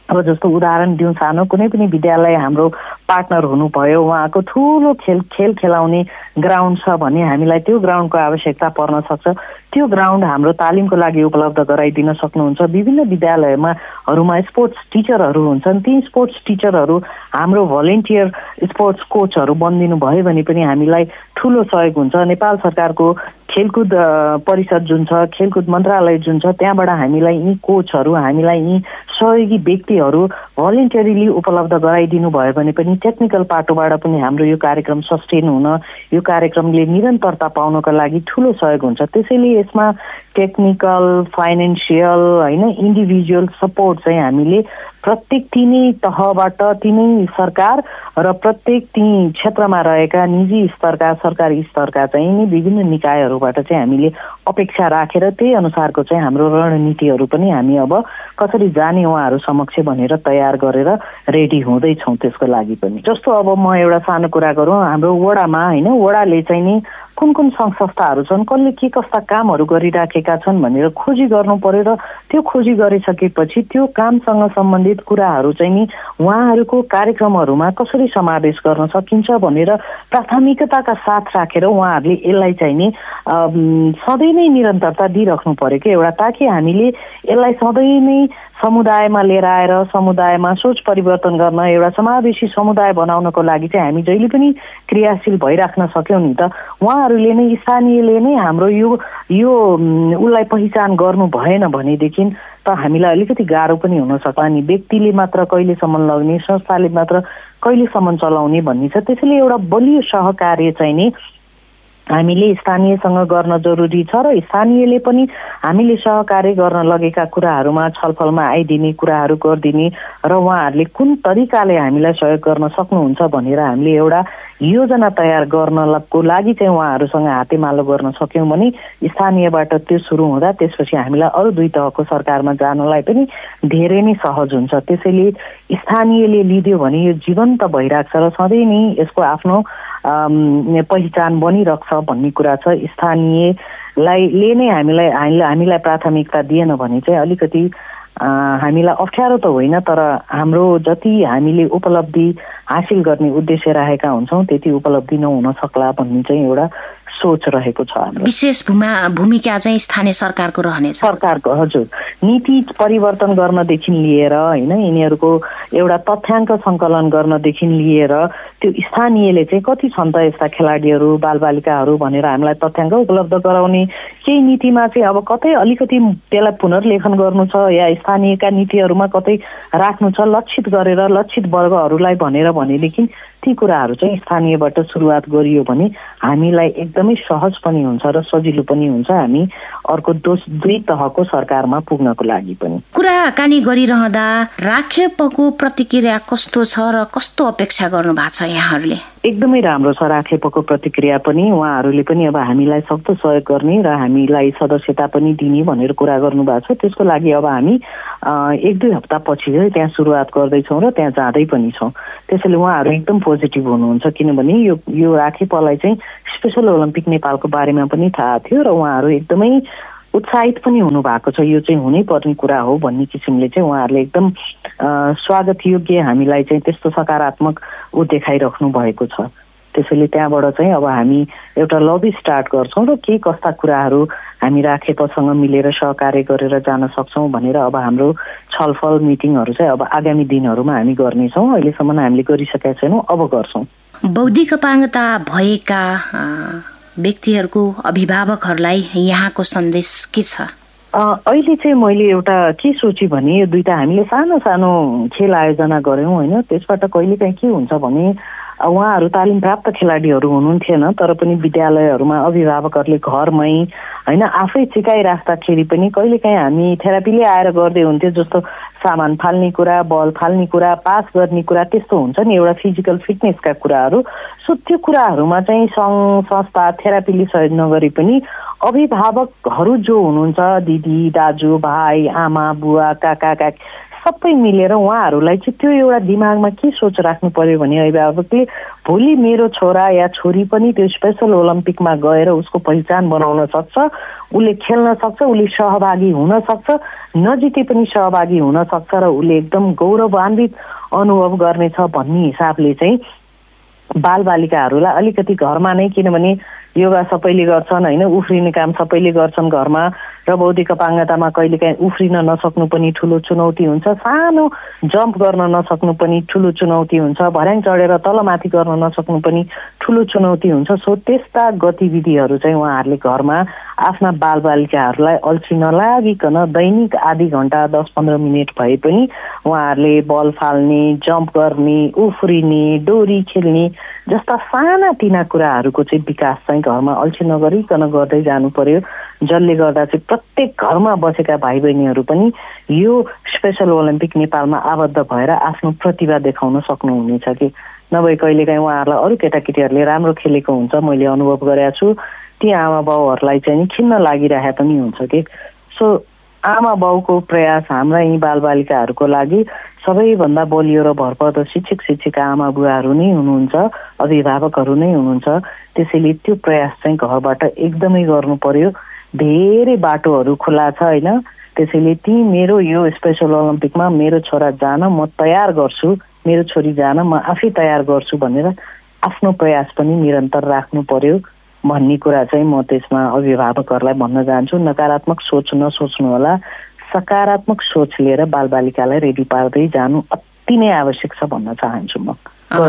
अब जस्तो उदाहरण दिउँ सानो, कुनै पनि विद्यालय हाम्रो पार्टनर हुनुभयो, उहाँको ठुलो खेल खेलाउने ग्राउन्ड छ भने हामीलाई त्यो ग्राउन्डको आवश्यकता पर्न सक्छ। त्यो ग्राउन्ड हाम्रो तालिमको लागि उपलब्ध गराइदिन सक्नुहुन्छ। विभिन्न विद्यालयहरूमा स्पोर्ट्स टिचरहरू हुन्छन्, ती स्पोर्ट्स टिचरहरू हाम्रो भलेन्टियर स्पोर्ट्स कोचहरू बनिदिनु भयो भने पनि हामीलाई ठुलो सहयोग हुन्छ। नेपाल सरकारको खेलकुद परिषद जुन छ, खेलकुद मन्त्रालय जुन छ, त्यहाँबाट हामीलाई यी कोचहरू, हामीलाई यी सहयोगी व्यक्तिहरू भलेन्टरीली उपलब्ध गराइदिनु भयो भने पनि टेक्निकल पाटोबाट पनि हाम्रो यो कार्यक्रम सस्टेन हुन, यो कार्यक्रमले निरन्तरता पाउनको लागि ठुलो सहयोग हुन्छ। त्यसैले यसमा टेक्निकल, फाइनेन्सियल होइन, इन्डिभिजुअल सपोर्ट चाहिँ हामीले प्रत्येक तिनै तहबाट, तिनै सरकार र प्रत्येक ती क्षेत्रमा रहेका निजी स्तरका, सरकारी स्तरका चाहिँ विभिन्न निकायहरूबाट चाहिँ हामीले अपेक्षा राखेर त्यही अनुसारको चाहिँ हाम्रो रणनीतिहरू पनि हामी अब कसरी जाने उहाँहरू समक्ष भनेर तयार गरेर रेडी हुँदैछौँ त्यसको लागि पनि। जस्तो अब म एउटा सानो कुरा गरौँ, हाम्रो वडामा होइन, वडाले चाहिँ नि कुन कुन सङ्घ संस्थाहरू छन्, कसले के कस्ता कामहरू गरिराखेका छन् भनेर खोजी गर्नु पर्यो र त्यो खोजी गरिसकेपछि त्यो कामसँग सम्बन्धित कुराहरू चाहिँ नि उहाँहरूको कार्यक्रमहरूमा कसरी समावेश गर्न सकिन्छ भनेर प्राथमिकताका साथ राखेर उहाँहरूले यसलाई चाहिँ नि सधैँ नै निरन्तरता दिइराख्नु पर्यो कि एउटा, ताकि हामीले यसलाई सधैँ नै समुदायमा लिएर आएर समुदायमा सोच परिवर्तन गर्न, एउटा समावेशी समुदाय बनाउनको लागि चाहिँ हामी जहिले पनि क्रियाशील भइराख्न सक्यौँ नि त। उहाँहरूले नै, स्थानीयले नै हाम्रो यो उसलाई पहिचान गर्नु भएन भनेदेखि त हामीलाई अलिकति गाह्रो पनि हुनसक्छ। अनि व्यक्तिले मात्र कहिलेसम्म लग्ने, संस्थाले मात्र कहिलेसम्म चलाउने भन्ने छ। त्यसैले एउटा बलियो सहकार्य चाहिँ नि हामीले स्थानीयसँग गर्न जरुरी छ र स्थानीयले पनि हामीले सहकार्य गर्न लगेका कुराहरूमा छलफलमा आइदिने, कुराहरू गरिदिने र उहाँहरूले कुन तरिकाले हामीलाई सहयोग गर्न सक्नुहुन्छ भनेर हामीले एउटा योजना तयार गर्नको लागि चाहिँ उहाँहरूसँग हातेमालो गर्न सक्यौँ भने स्थानीयबाट त्यो सुरु हुँदा त्यसपछि हामीलाई अरू दुई तहको सरकारमा जानलाई पनि धेरै नै सहज हुन्छ। त्यसैले स्थानीयले लिदियो भने यो जीवन्त भइरहेको छ र सधैँ नै यसको आफ्नो पहिचान बनिरहन्छ भन्ने कुरा छ। स्थानीयले नै हामीलाई प्राथमिकता दिएन भने चाहिँ अलिकति हामीलाई अप्ठ्यारो त होइन, तर हाम्रो जति हामीले उपलब्धि हासिल गर्ने उद्देश्य राखेका हुन्छौँ त्यति उपलब्धि नहुन सक्ला भन्ने चाहिँ एउटा सोच रहेको छ हाम्रो। विशेष भूमिका चाहिँ स्थानीय सरकारको रहनेछ। सरकारको, हजुर, नीति परिवर्तन गर्नदेखि लिएर होइन, यिनीहरूको एउटा तथ्याङ्क सङ्कलन गर्नदेखि लिएर त्यो स्थानीयले चाहिँ कति छन् त यस्ता खेलाडीहरू, बालबालिकाहरू भनेर हामीलाई तथ्याङ्क उपलब्ध गराउने, केही नीतिमा चाहिँ अब कतै अलिकति त्यसलाई पुनर्लेखन गर्नु छ या स्थानीयका नीतिहरूमा कतै राख्नु छ, लक्षित गरेर लक्षित वर्गहरूलाई भनेदेखि ती कुराहरू चाहिँ स्थानीयबाट सुरुवात गरियो भने हामीलाई एकदमै सहज पनि हुन्छ र सजिलो पनि हुन्छ हामी अर्को दुई तहको सरकारमा पुग्नको लागि पनि। कुराकानी गरिरहँदा राखेपको प्रतिक्रिया कस्तो छ र कस्तो अपेक्षा गर्नु भएको छ यहाँहरूले? एकदमै राम्रो छ राखेपको प्रतिक्रिया पनि। उहाँहरूले पनि अब हामीलाई सक्दो सहयोग गर्ने र हामीलाई सदस्यता पनि दिने भनेर कुरा गर्नुभएको छ। त्यसको लागि अब हामी 1-2 हप्ता पछि चाहिँ त्यहाँ सुरुवात गर्दैछौँ र त्यहाँ जाँदै पनि छौँ। त्यसैले उहाँहरू एकदम पोजिटिभ हुनुहुन्छ, किनभने यो राखेपलाई चाहिँ स्पेसल ओलम्पिक नेपालको बारेमा पनि थाहा थियो र उहाँहरू एकदमै उत्साहित पनि हुनुभएको छ। यो चाहिँ हुनै पर्ने कुरा हो भन्ने किसिमले चाहिँ उहाँहरूले एकदम स्वागत योग्य हामीलाई चाहिँ त्यस्तो सकारात्मक देखाइराख्नु भएको छ। त्यसैले त्यहाँबाट चाहिँ अब हामी एउटा लबी स्टार्ट गर्छौँ र के कस्ता कुराहरू हामी राखेपसँग मिलेर सहकार्य गरेर जान सक्छौँ भनेर अब हाम्रो छलफल मिटिङहरू चाहिँ अब आगामी दिनहरूमा हामी गर्नेछौँ। अहिलेसम्म हामीले गरिसकेका छैनौँ, अब गर्छौँ। बौद्धिक अपाङ्गता भएका व्यक्तिहरूको अभिभावकहरूलाई यहाँको सन्देश के छ? अहिले चाहिँ मैले एउटा के सोचेँ भने यो दुईटा हामीले सानो सानो खेल आयोजना गऱ्यौँ होइन, त्यसबाट कहिलेकाहीँ के हुन्छ भने उहाँहरू तालिम प्राप्त खेलाडीहरू हुनुहुन्थेन, तर पनि विद्यालयहरूमा अभिभावकहरूले घरमै होइन आफै सिकाइराख्दाखेरि पनि कहिलेकाहीँ हामी थेरापीले आएर गर्दै हुन्थ्यो, जस्तो सामान फाल्ने कुरा, बल फाल्ने कुरा, पास गर्ने कुरा, त्यस्तो हुन्छ नि एउटा फिजिकल फिटनेसका कुराहरू। सो त्यो कुराहरूमा चाहिँ सङ्घ संस्था थेरापीले सहयोग नगरे पनि अभिभावकहरू जो हुनुहुन्छ, दिदी दाजु भाइ आमा बुवा काका काकी सबै मिलेर उहाँहरूलाई चाहिँ त्यो एउटा दिमागमा के सोच राख्नु पर्यो भने अभिभावकले भोलि मेरो छोरा या छोरी पनि त्यो स्पेशल ओलम्पिकमा गएर उसको पहिचान बनाउन सक्छ, उसले खेल्न सक्छ, उसले सहभागी हुन सक्छ, नजिते पनि सहभागी हुन सक्छ र उसले एकदम गौरवान्वित अनुभव गर्नेछ भन्ने हिसाबले चाहिँ बालबालिकाहरूलाई अलिकति घरमा नै, किनभने योगा सबैले गर्छन् होइन, उफ्रिने काम सबैले गर्छन् घरमा र बौद्धिक अपाङ्गतामा कहिलेकाहीँ उफ्रिन नसक्नु पनि ठुलो चुनौती हुन्छ, सानो जम्प गर्न नसक्नु पनि ठुलो चुनौती हुन्छ, भर्याङ चढेर तलमाथि गर्न नसक्नु पनि ठुलो चुनौती हुन्छ। सो त्यस्ता गतिविधिहरू चाहिँ उहाँहरूले घरमा आफ्ना बालबालिकाहरूलाई अल्छी नलागिकन दैनिक आधी घन्टा 10-15 मिनट भए पनि उहाँहरूले बल फाल्ने, जम्प गर्ने, उफ्रिने, डोरी खेल्ने जस्ता सानातिना कुराहरूको चाहिँ विकास चाहिँ घरमा अल्छी नगरिकन गर्दै जानु पर्यो, जसले गर्दा चाहिँ प्रत्येक घरमा बसेका भाइ बहिनीहरू पनि यो स्पेशल ओलम्पिक नेपालमा आबद्ध भएर आफ्नो प्रतिभा देखाउन सक्नुहुनेछ कि नभए कहिलेकाहीँ उहाँहरूलाई अरू केटाकेटीहरूले राम्रो खेलेको हुन्छ, मैले अनुभव गरेको छु, ती आमा बाउहरूलाई चाहिँ खिन्न लागिरहेको पनि हुन्छ कि। सो आमा बाउको प्रयास हाम्रा यी बालबालिकाहरूको लागि सबैभन्दा बलियो र भरपर्दो शिक्षक शिक्षिका आमा बुवाहरू नै हुनुहुन्छ, अभिभावकहरू नै हुनुहुन्छ। त्यसैले त्यो प्रयास चाहिँ घरबाट एकदमै गर्नु पर्यो। धेरै बाटोहरू खुला छ होइन, त्यसैले ती मेरो यो स्पेशल ओलम्पिकमा मेरो छोरा जान म तयार गर्छु, मेरो छोरी जान म आफै तयार गर्छु भनेर आफ्नो प्रयास पनि निरन्तर राख्नु पर्यो भन्ने कुरा चाहिँ म त्यसमा अभिभावकहरूलाई भन्न चाहन्छु। नकारात्मक सोच नसोच्नु होला, सकारात्मक सोच लिएर बालबालिकालाई रेडी पार्दै जानु अति नै आवश्यक छ भन्न चाहन्छु म।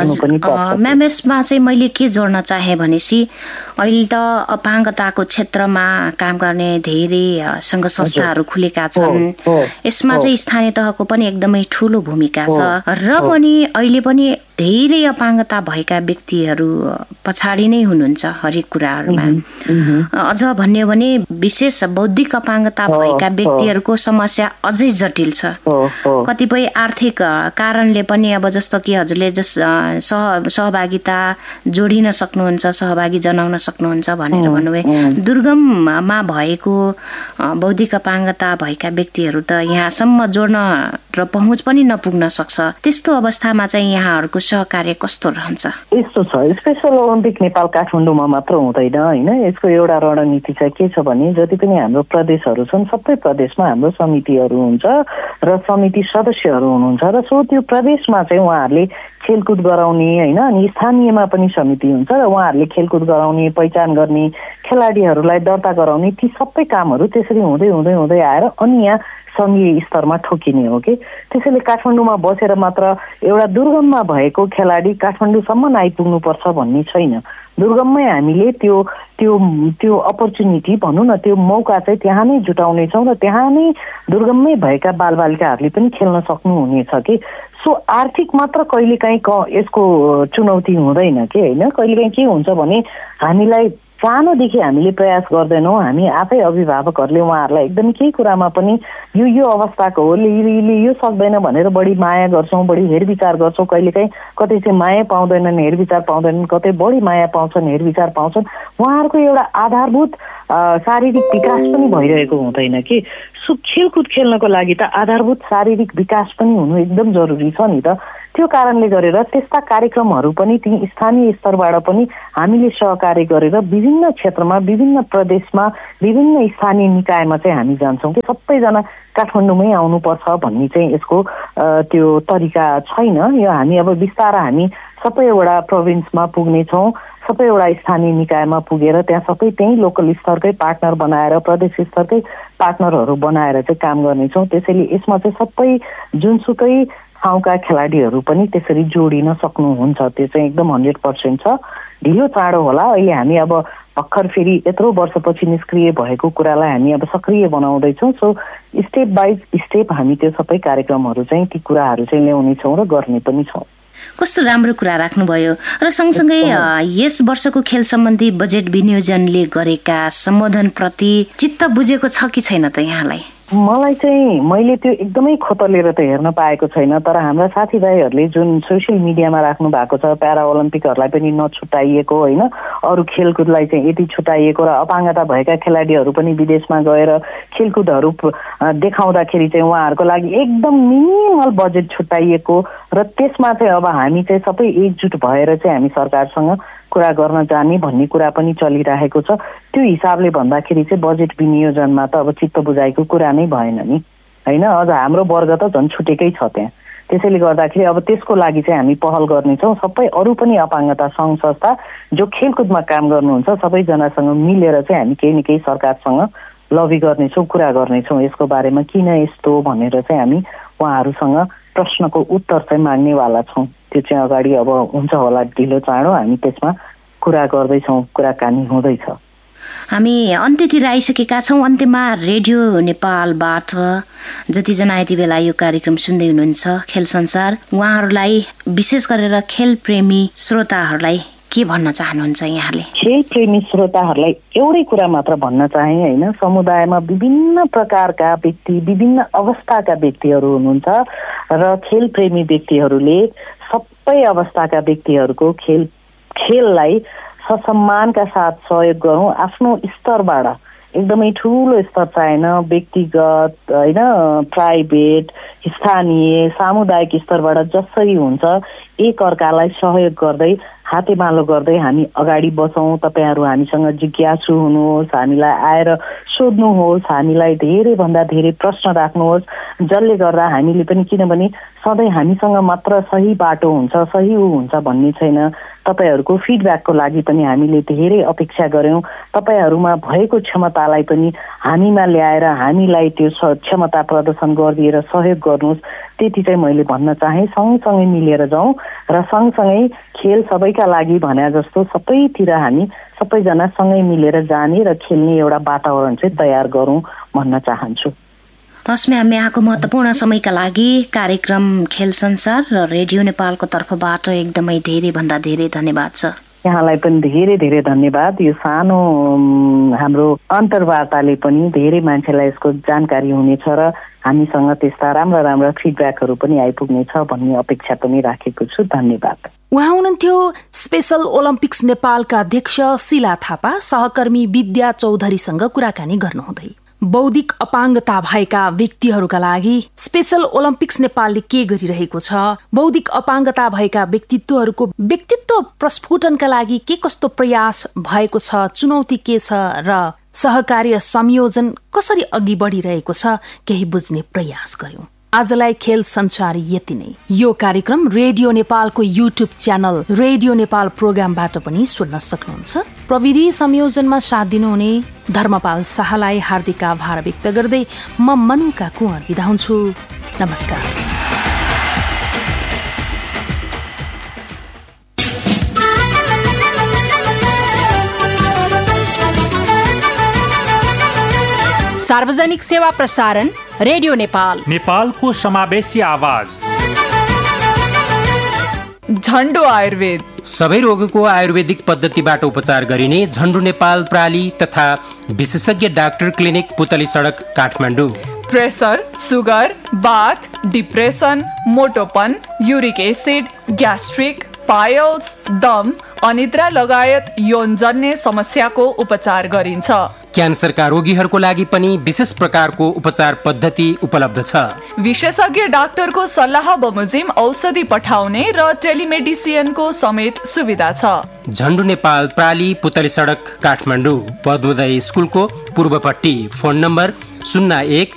म्याम यसमा चाहिँ मैले के जोड्न चाहेँ भनेपछि अहिले त अपाङ्गताको क्षेत्रमा काम गर्ने धेरै सङ्घ संस्थाहरू खुलेका छन्, यसमा चाहिँ स्थानीय तहको पनि एकदमै ठुलो भूमिका छ र पनि अहिले पनि धेरै अपाङ्गता भएका व्यक्तिहरू पछाडि नै हुनुहुन्छ हरेक कुराहरूमा। अझ भन्यो भने विशेष बौद्धिक अपाङ्गता भएका व्यक्तिहरूको समस्या अझै जटिल छ। कतिपय आर्थिक कारणले पनि, अब जस्तो कि हजुरले सहभागिता जोडिन सक्नुहुन्छ, सहभागी जनाउन सक्नुहुन्छ भनेर भन्नुभयो, दुर्गममा भएको बौद्धिक अपाङ्गता भएका व्यक्तिहरू त यहाँसम्म जोड्न र पहुँच पनि नपुग्न सक्छ। त्यस्तो अवस्थामा चाहिँ यहाँहरूको सहकार्य कस्तो रहन्छ? यस्तो छ, स्पेशल ओलम्पिक नेपाल काठमाडौँमा मात्र हुँदैन होइन, यसको एउटा रणनीति चाहिँ के छ भने जति पनि हाम्रो प्रदेशहरू छन् सबै प्रदेशमा हाम्रो समितिहरू हुन्छ र समिति सदस्यहरू हुनुहुन्छ र सो त्यो प्रदेशमा चाहिँ उहाँहरूले खेलकुद गराउने होइन, अनि स्थानीयमा पनि समिति हुन्छ र उहाँहरूले खेलकुद गराउने, पहिचान गर्ने, खेलाडीहरूलाई दर्ता गराउने, ती सबै कामहरू त्यसरी हुँदै हुँदै हुँदै आएर अनि यहाँ सङ्घीय स्तरमा ठोकिने हो कि। त्यसैले काठमाडौँमा बसेर मात्र एउटा दुर्गममा भएको खेलाडी काठमाडौँसम्म आइपुग्नुपर्छ भन्ने छैन। दुर्गममै हामीले त्यो त्यो त्यो अपर्च्युनिटी भनौँ न, त्यो मौका चाहिँ त्यहाँ नै जुटाउनेछौँ र त्यहाँ नै दुर्गममै भएका बालबालिकाहरूले पनि खेल्न सक्नुहुनेछ कि। सो आर्थिक मात्र कहिलेकाहीँ यसको चुनौती हुँदैन कि होइन, कहिलेकाहीँ के हुन्छ भने हामीलाई सानोदेखि हामीले प्रयास गर्दैनौँ, हामी आफै अभिभावकहरूले उहाँहरूलाई एकदमै केही कुरामा पनि यो अवस्थाको हो, यो सक्दैन भनेर बढी माया गर्छौँ, बढी हेरविचार गर्छौँ। कहिलेकाहीँ कतै चाहिँ माया पाउँदैनन्, हेरविचार पाउँदैनन्, कतै बढी माया पाउँछन्, हेरविचार पाउँछन्। उहाँहरूको एउटा आधारभूत शारीरिक विकास पनि भइरहेको हुँदैन कि। सो खेलकुद खेल्नको लागि त आधारभूत शारीरिक विकास पनि हुनु एकदम जरुरी छ नि त। त्यो कारणले गरेर त्यस्ता कार्यक्रमहरू पनि ती स्थानीय स्तरबाट पनि हामीले सहकार्य गरेर विभिन्न क्षेत्रमा, विभिन्न प्रदेशमा, विभिन्न स्थानीय निकायमा चाहिँ हामी जान्छौँ कि सबैजना काठमाडौँमै आउनुपर्छ भन्ने चाहिँ यसको त्यो तरिका छैन। यो हामी अब बिस्तारै हामी सबैवटा प्रोभिन्समा पुग्नेछौँ, सबैवटा स्थानीय निकायमा पुगेर त्यहाँ सबै त्यही लोकल स्तरकै पार्टनर बनाएर, प्रदेश स्तरकै पार्टनरहरू बनाएर चाहिँ काम गर्नेछौँ। त्यसैले यसमा चाहिँ सबै जुनसुकै ठाउँका खेलाडीहरू पनि त्यसरी जोडिन सक्नुहुन्छ, त्यो चाहिँ एकदम 100% छ। ढिलो चाँडो होला, अहिले हामी अब भर्खर फेरि यत्रो वर्षपछि निष्क्रिय भएको कुरालाई हामी अब सक्रिय बनाउँदैछौँ। सो स्टेप बाई स्टेप हामी त्यो सबै कार्यक्रमहरू चाहिँ ती कुराहरू चाहिँ ल्याउनेछौँ र गर्ने पनि छौँ। कस्तो राम्रो कुरा राख्नुभयो। र सँगसँगै यस वर्षको खेल सम्बन्धी बजेट विनियोजनले गरेका सम्बोधन प्रति चित्त बुझेको छ कि छैन त यहाँलाई? मलाई चाहिँ मैले त्यो एकदमै खोतलेर त हेर्न पाएको छैन, तर हाम्रा साथीभाइहरूले जुन सोसियल मिडियामा राख्नु भएको छ प्यारा ओलम्पिकहरूलाई पनि नछुटाइएको होइन, अरू खेलकुदलाई चाहिँ यति छुटाइएको र अपाङ्गता भएका खेलाडीहरू पनि विदेशमा गएर खेलकुदहरू देखाउँदाखेरि चाहिँ उहाँहरूको लागि एकदम मिनिमल बजेट छुट्याइएको र त्यसमा चाहिँ अब हामी चाहिँ सबै एकजुट भएर चाहिँ हामी सरकारसँग कुरा गर्न जाने भन्ने कुरा पनि चलिरहेको छ। त्यो हिसाबले भन्दाखेरि चाहिँ बजेट विनियोजनमा त अब चित्त बुझाइको कुरा नै भएन नि होइन, अझ हाम्रो वर्ग त झन् छुटेकै छ त्यहाँ। त्यसैले गर्दाखेरि अब त्यसको लागि चाहिँ हामी पहल गर्नेछौँ। सबै अरू पनि अपाङ्गता सङ्घ संस्था जो खेलकुदमा काम गर्नुहुन्छ सबैजनासँग मिलेर चाहिँ हामी केही न केही सरकारसँग लबी गर्नेछौँ, कुरा गर्नेछौँ यसको बारेमा किन यस्तो भनेर चाहिँ हामी उहाँहरूसँग प्रश्नको उत्तर चाहिँ माग्नेवाला छौँ। त्यो चाहिँ अगाडि अब हुन्छ होला ढिलो चाँडो हामी त्यसमा कुरा गर्दैछौँ, कुराकानी हुँदैछ। हामी अन्त्यतिर आइसकेका छौँ। अन्त्यमा रेडियो नेपालबाट जतिजना यति बेला यो कार्यक्रम सुन्दै हुनुहुन्छ खेल संसार, उहाँहरूलाई विशेष गरेर खेल प्रेमी श्रोताहरूलाई के भन्न चाहनुहुन्छ यहाँले? खेल प्रेमी श्रोताहरूलाई एउटै कुरा मात्र भन्न चाहे होइन, समुदायमा विभिन्न प्रकारका व्यक्ति विभिन्न अवस्थाका व्यक्तिहरू हुनुहुन्छ र खेल प्रेमी व्यक्तिहरूले सबै अवस्थाका व्यक्तिहरूको खेललाई ससम्मानका साथ सहयोग गरौँ। आफ्नो स्तरबाट एकदमै ठुलो स्तर चाहिएन, व्यक्तिगत होइन, प्राइभेट, स्थानीय, सामुदायिक स्तरबाट जसरी हुन्छ एक अर्कालाई सहयोग गर्दै हातेमालो गर्दै हामी अगाडि बढौँ। तपाईँहरू हामीसँग जिज्ञासु हुनुहोस्, हामीलाई आएर सोध्नुहोस्, हामीलाई धेरैभन्दा धेरै प्रश्न राख्नुहोस्, जसले गर्दा हामीले पनि, किनभने सधैँ हामीसँग मात्र सही बाटो हुन्छ सही हुन्छ भन्ने छैन, तपाईँहरूको फिडब्याकको लागि पनि हामीले धेरै अपेक्षा गऱ्यौँ। तपाईँहरूमा भएको क्षमतालाई पनि हामीमा ल्याएर हामीलाई त्यो क्षमता प्रदर्शन गरिदिएर सहयोग गर्नुहोस्, त्यति चाहिँ मैले भन्न चाहेँ। सँगसँगै मिलेर जाउँ र सँगसँगै खेल सबैका लागि भने जस्तो सबैतिर हामी सबैजना सँगै मिलेर जाने र खेल्ने एउटा वातावरण चाहिँ तयार गरौँ भन्न चाहन्छु। हस् म्याम, यहाँको महत्त्वपूर्ण समयका लागि कार्यक्रम खेल संसार र रेडियो नेपालको तर्फबाट एकदमै धेरैभन्दा धेरै धन्यवाद छ। यहाँलाई पनि धेरै धेरै धन्यवाद। यो सानो हाम्रो अन्तर्वार्ताले पनि धेरै मान्छेलाई यसको जानकारी हुनेछ र हामीसँग त्यस्ता राम्रा राम्रा फिडब्याकहरू पनि आइपुग्नेछ भन्ने अपेक्षा पनि राखेको छु। धन्यवाद। उहाँ हुनुहुन्थ्यो स्पेशल ओलम्पिक्स नेपालका अध्यक्ष शिला थापा। सहकर्मी विद्या चौधरीसँग कुराकानी गर्नुहुँदै बौद्धिक अपाङ्गता भएका व्यक्तिहरूका लागि स्पेशल ओलम्पिक्स नेपालले के गरिरहेको छ, बौद्धिक अपाङ्गता भएका व्यक्तित्वहरूको व्यक्तित्व प्रस्फुटनका लागि के कस्तो प्रयास भएको छ, चुनौती के छ र सहकार्य संयोजन कसरी अघि बढिरहेको छ केही बुझ्ने प्रयास गर्यौं। आजलाई खेल संसार यति नै। यो कार्यक्रम रेडियो नेपालको युट्युब च्यानल रेडियो नेपाल प्रोग्रामबाट पनि सुन्न सक्नुहुन्छ। प्रविधि संयोजनमा साथ दिनुहुने धर्मपाल शाहलाई हार्दिक आभार व्यक्त गर्दै म मनुका कुँवर बिदा हुन्छु। नमस्कार। सार्वजनिक सेवा प्रसारण रेडियो नेपाल, नेपालको समावेशी आवाज। झन्डो आयुर्वेद, सबै रोगको आयुर्वेदिक पद्धतिबाट उपचार गरिने झन्डो नेपाल प्राली तथा विशेषज्ञ डाक्टर क्लिनिक पुतली सडक काठमाडौँ। प्रेसर, सुगर, बाथ, depression, मोटोपन, uric acid, gastric, piles, दम, अनिद्रा लगायत यौनजन्य समस्याको उपचार गरिन्छ। क्यान्सरका रोगीहरूको लागि पनि विशेष प्रकारको उपचार पद्धति उपलब्ध छ। विशेषज्ञ डाक्टरको सल्लाह बमोजिम औषधि पठाउने र टेलिमेडिसिनको समेत सुविधा छ। झन्डु नेपाल प्राली पुतली सडक काठमाडौँ, पद्मोदय स्कुलको पूर्वपट्टि। Phone number 01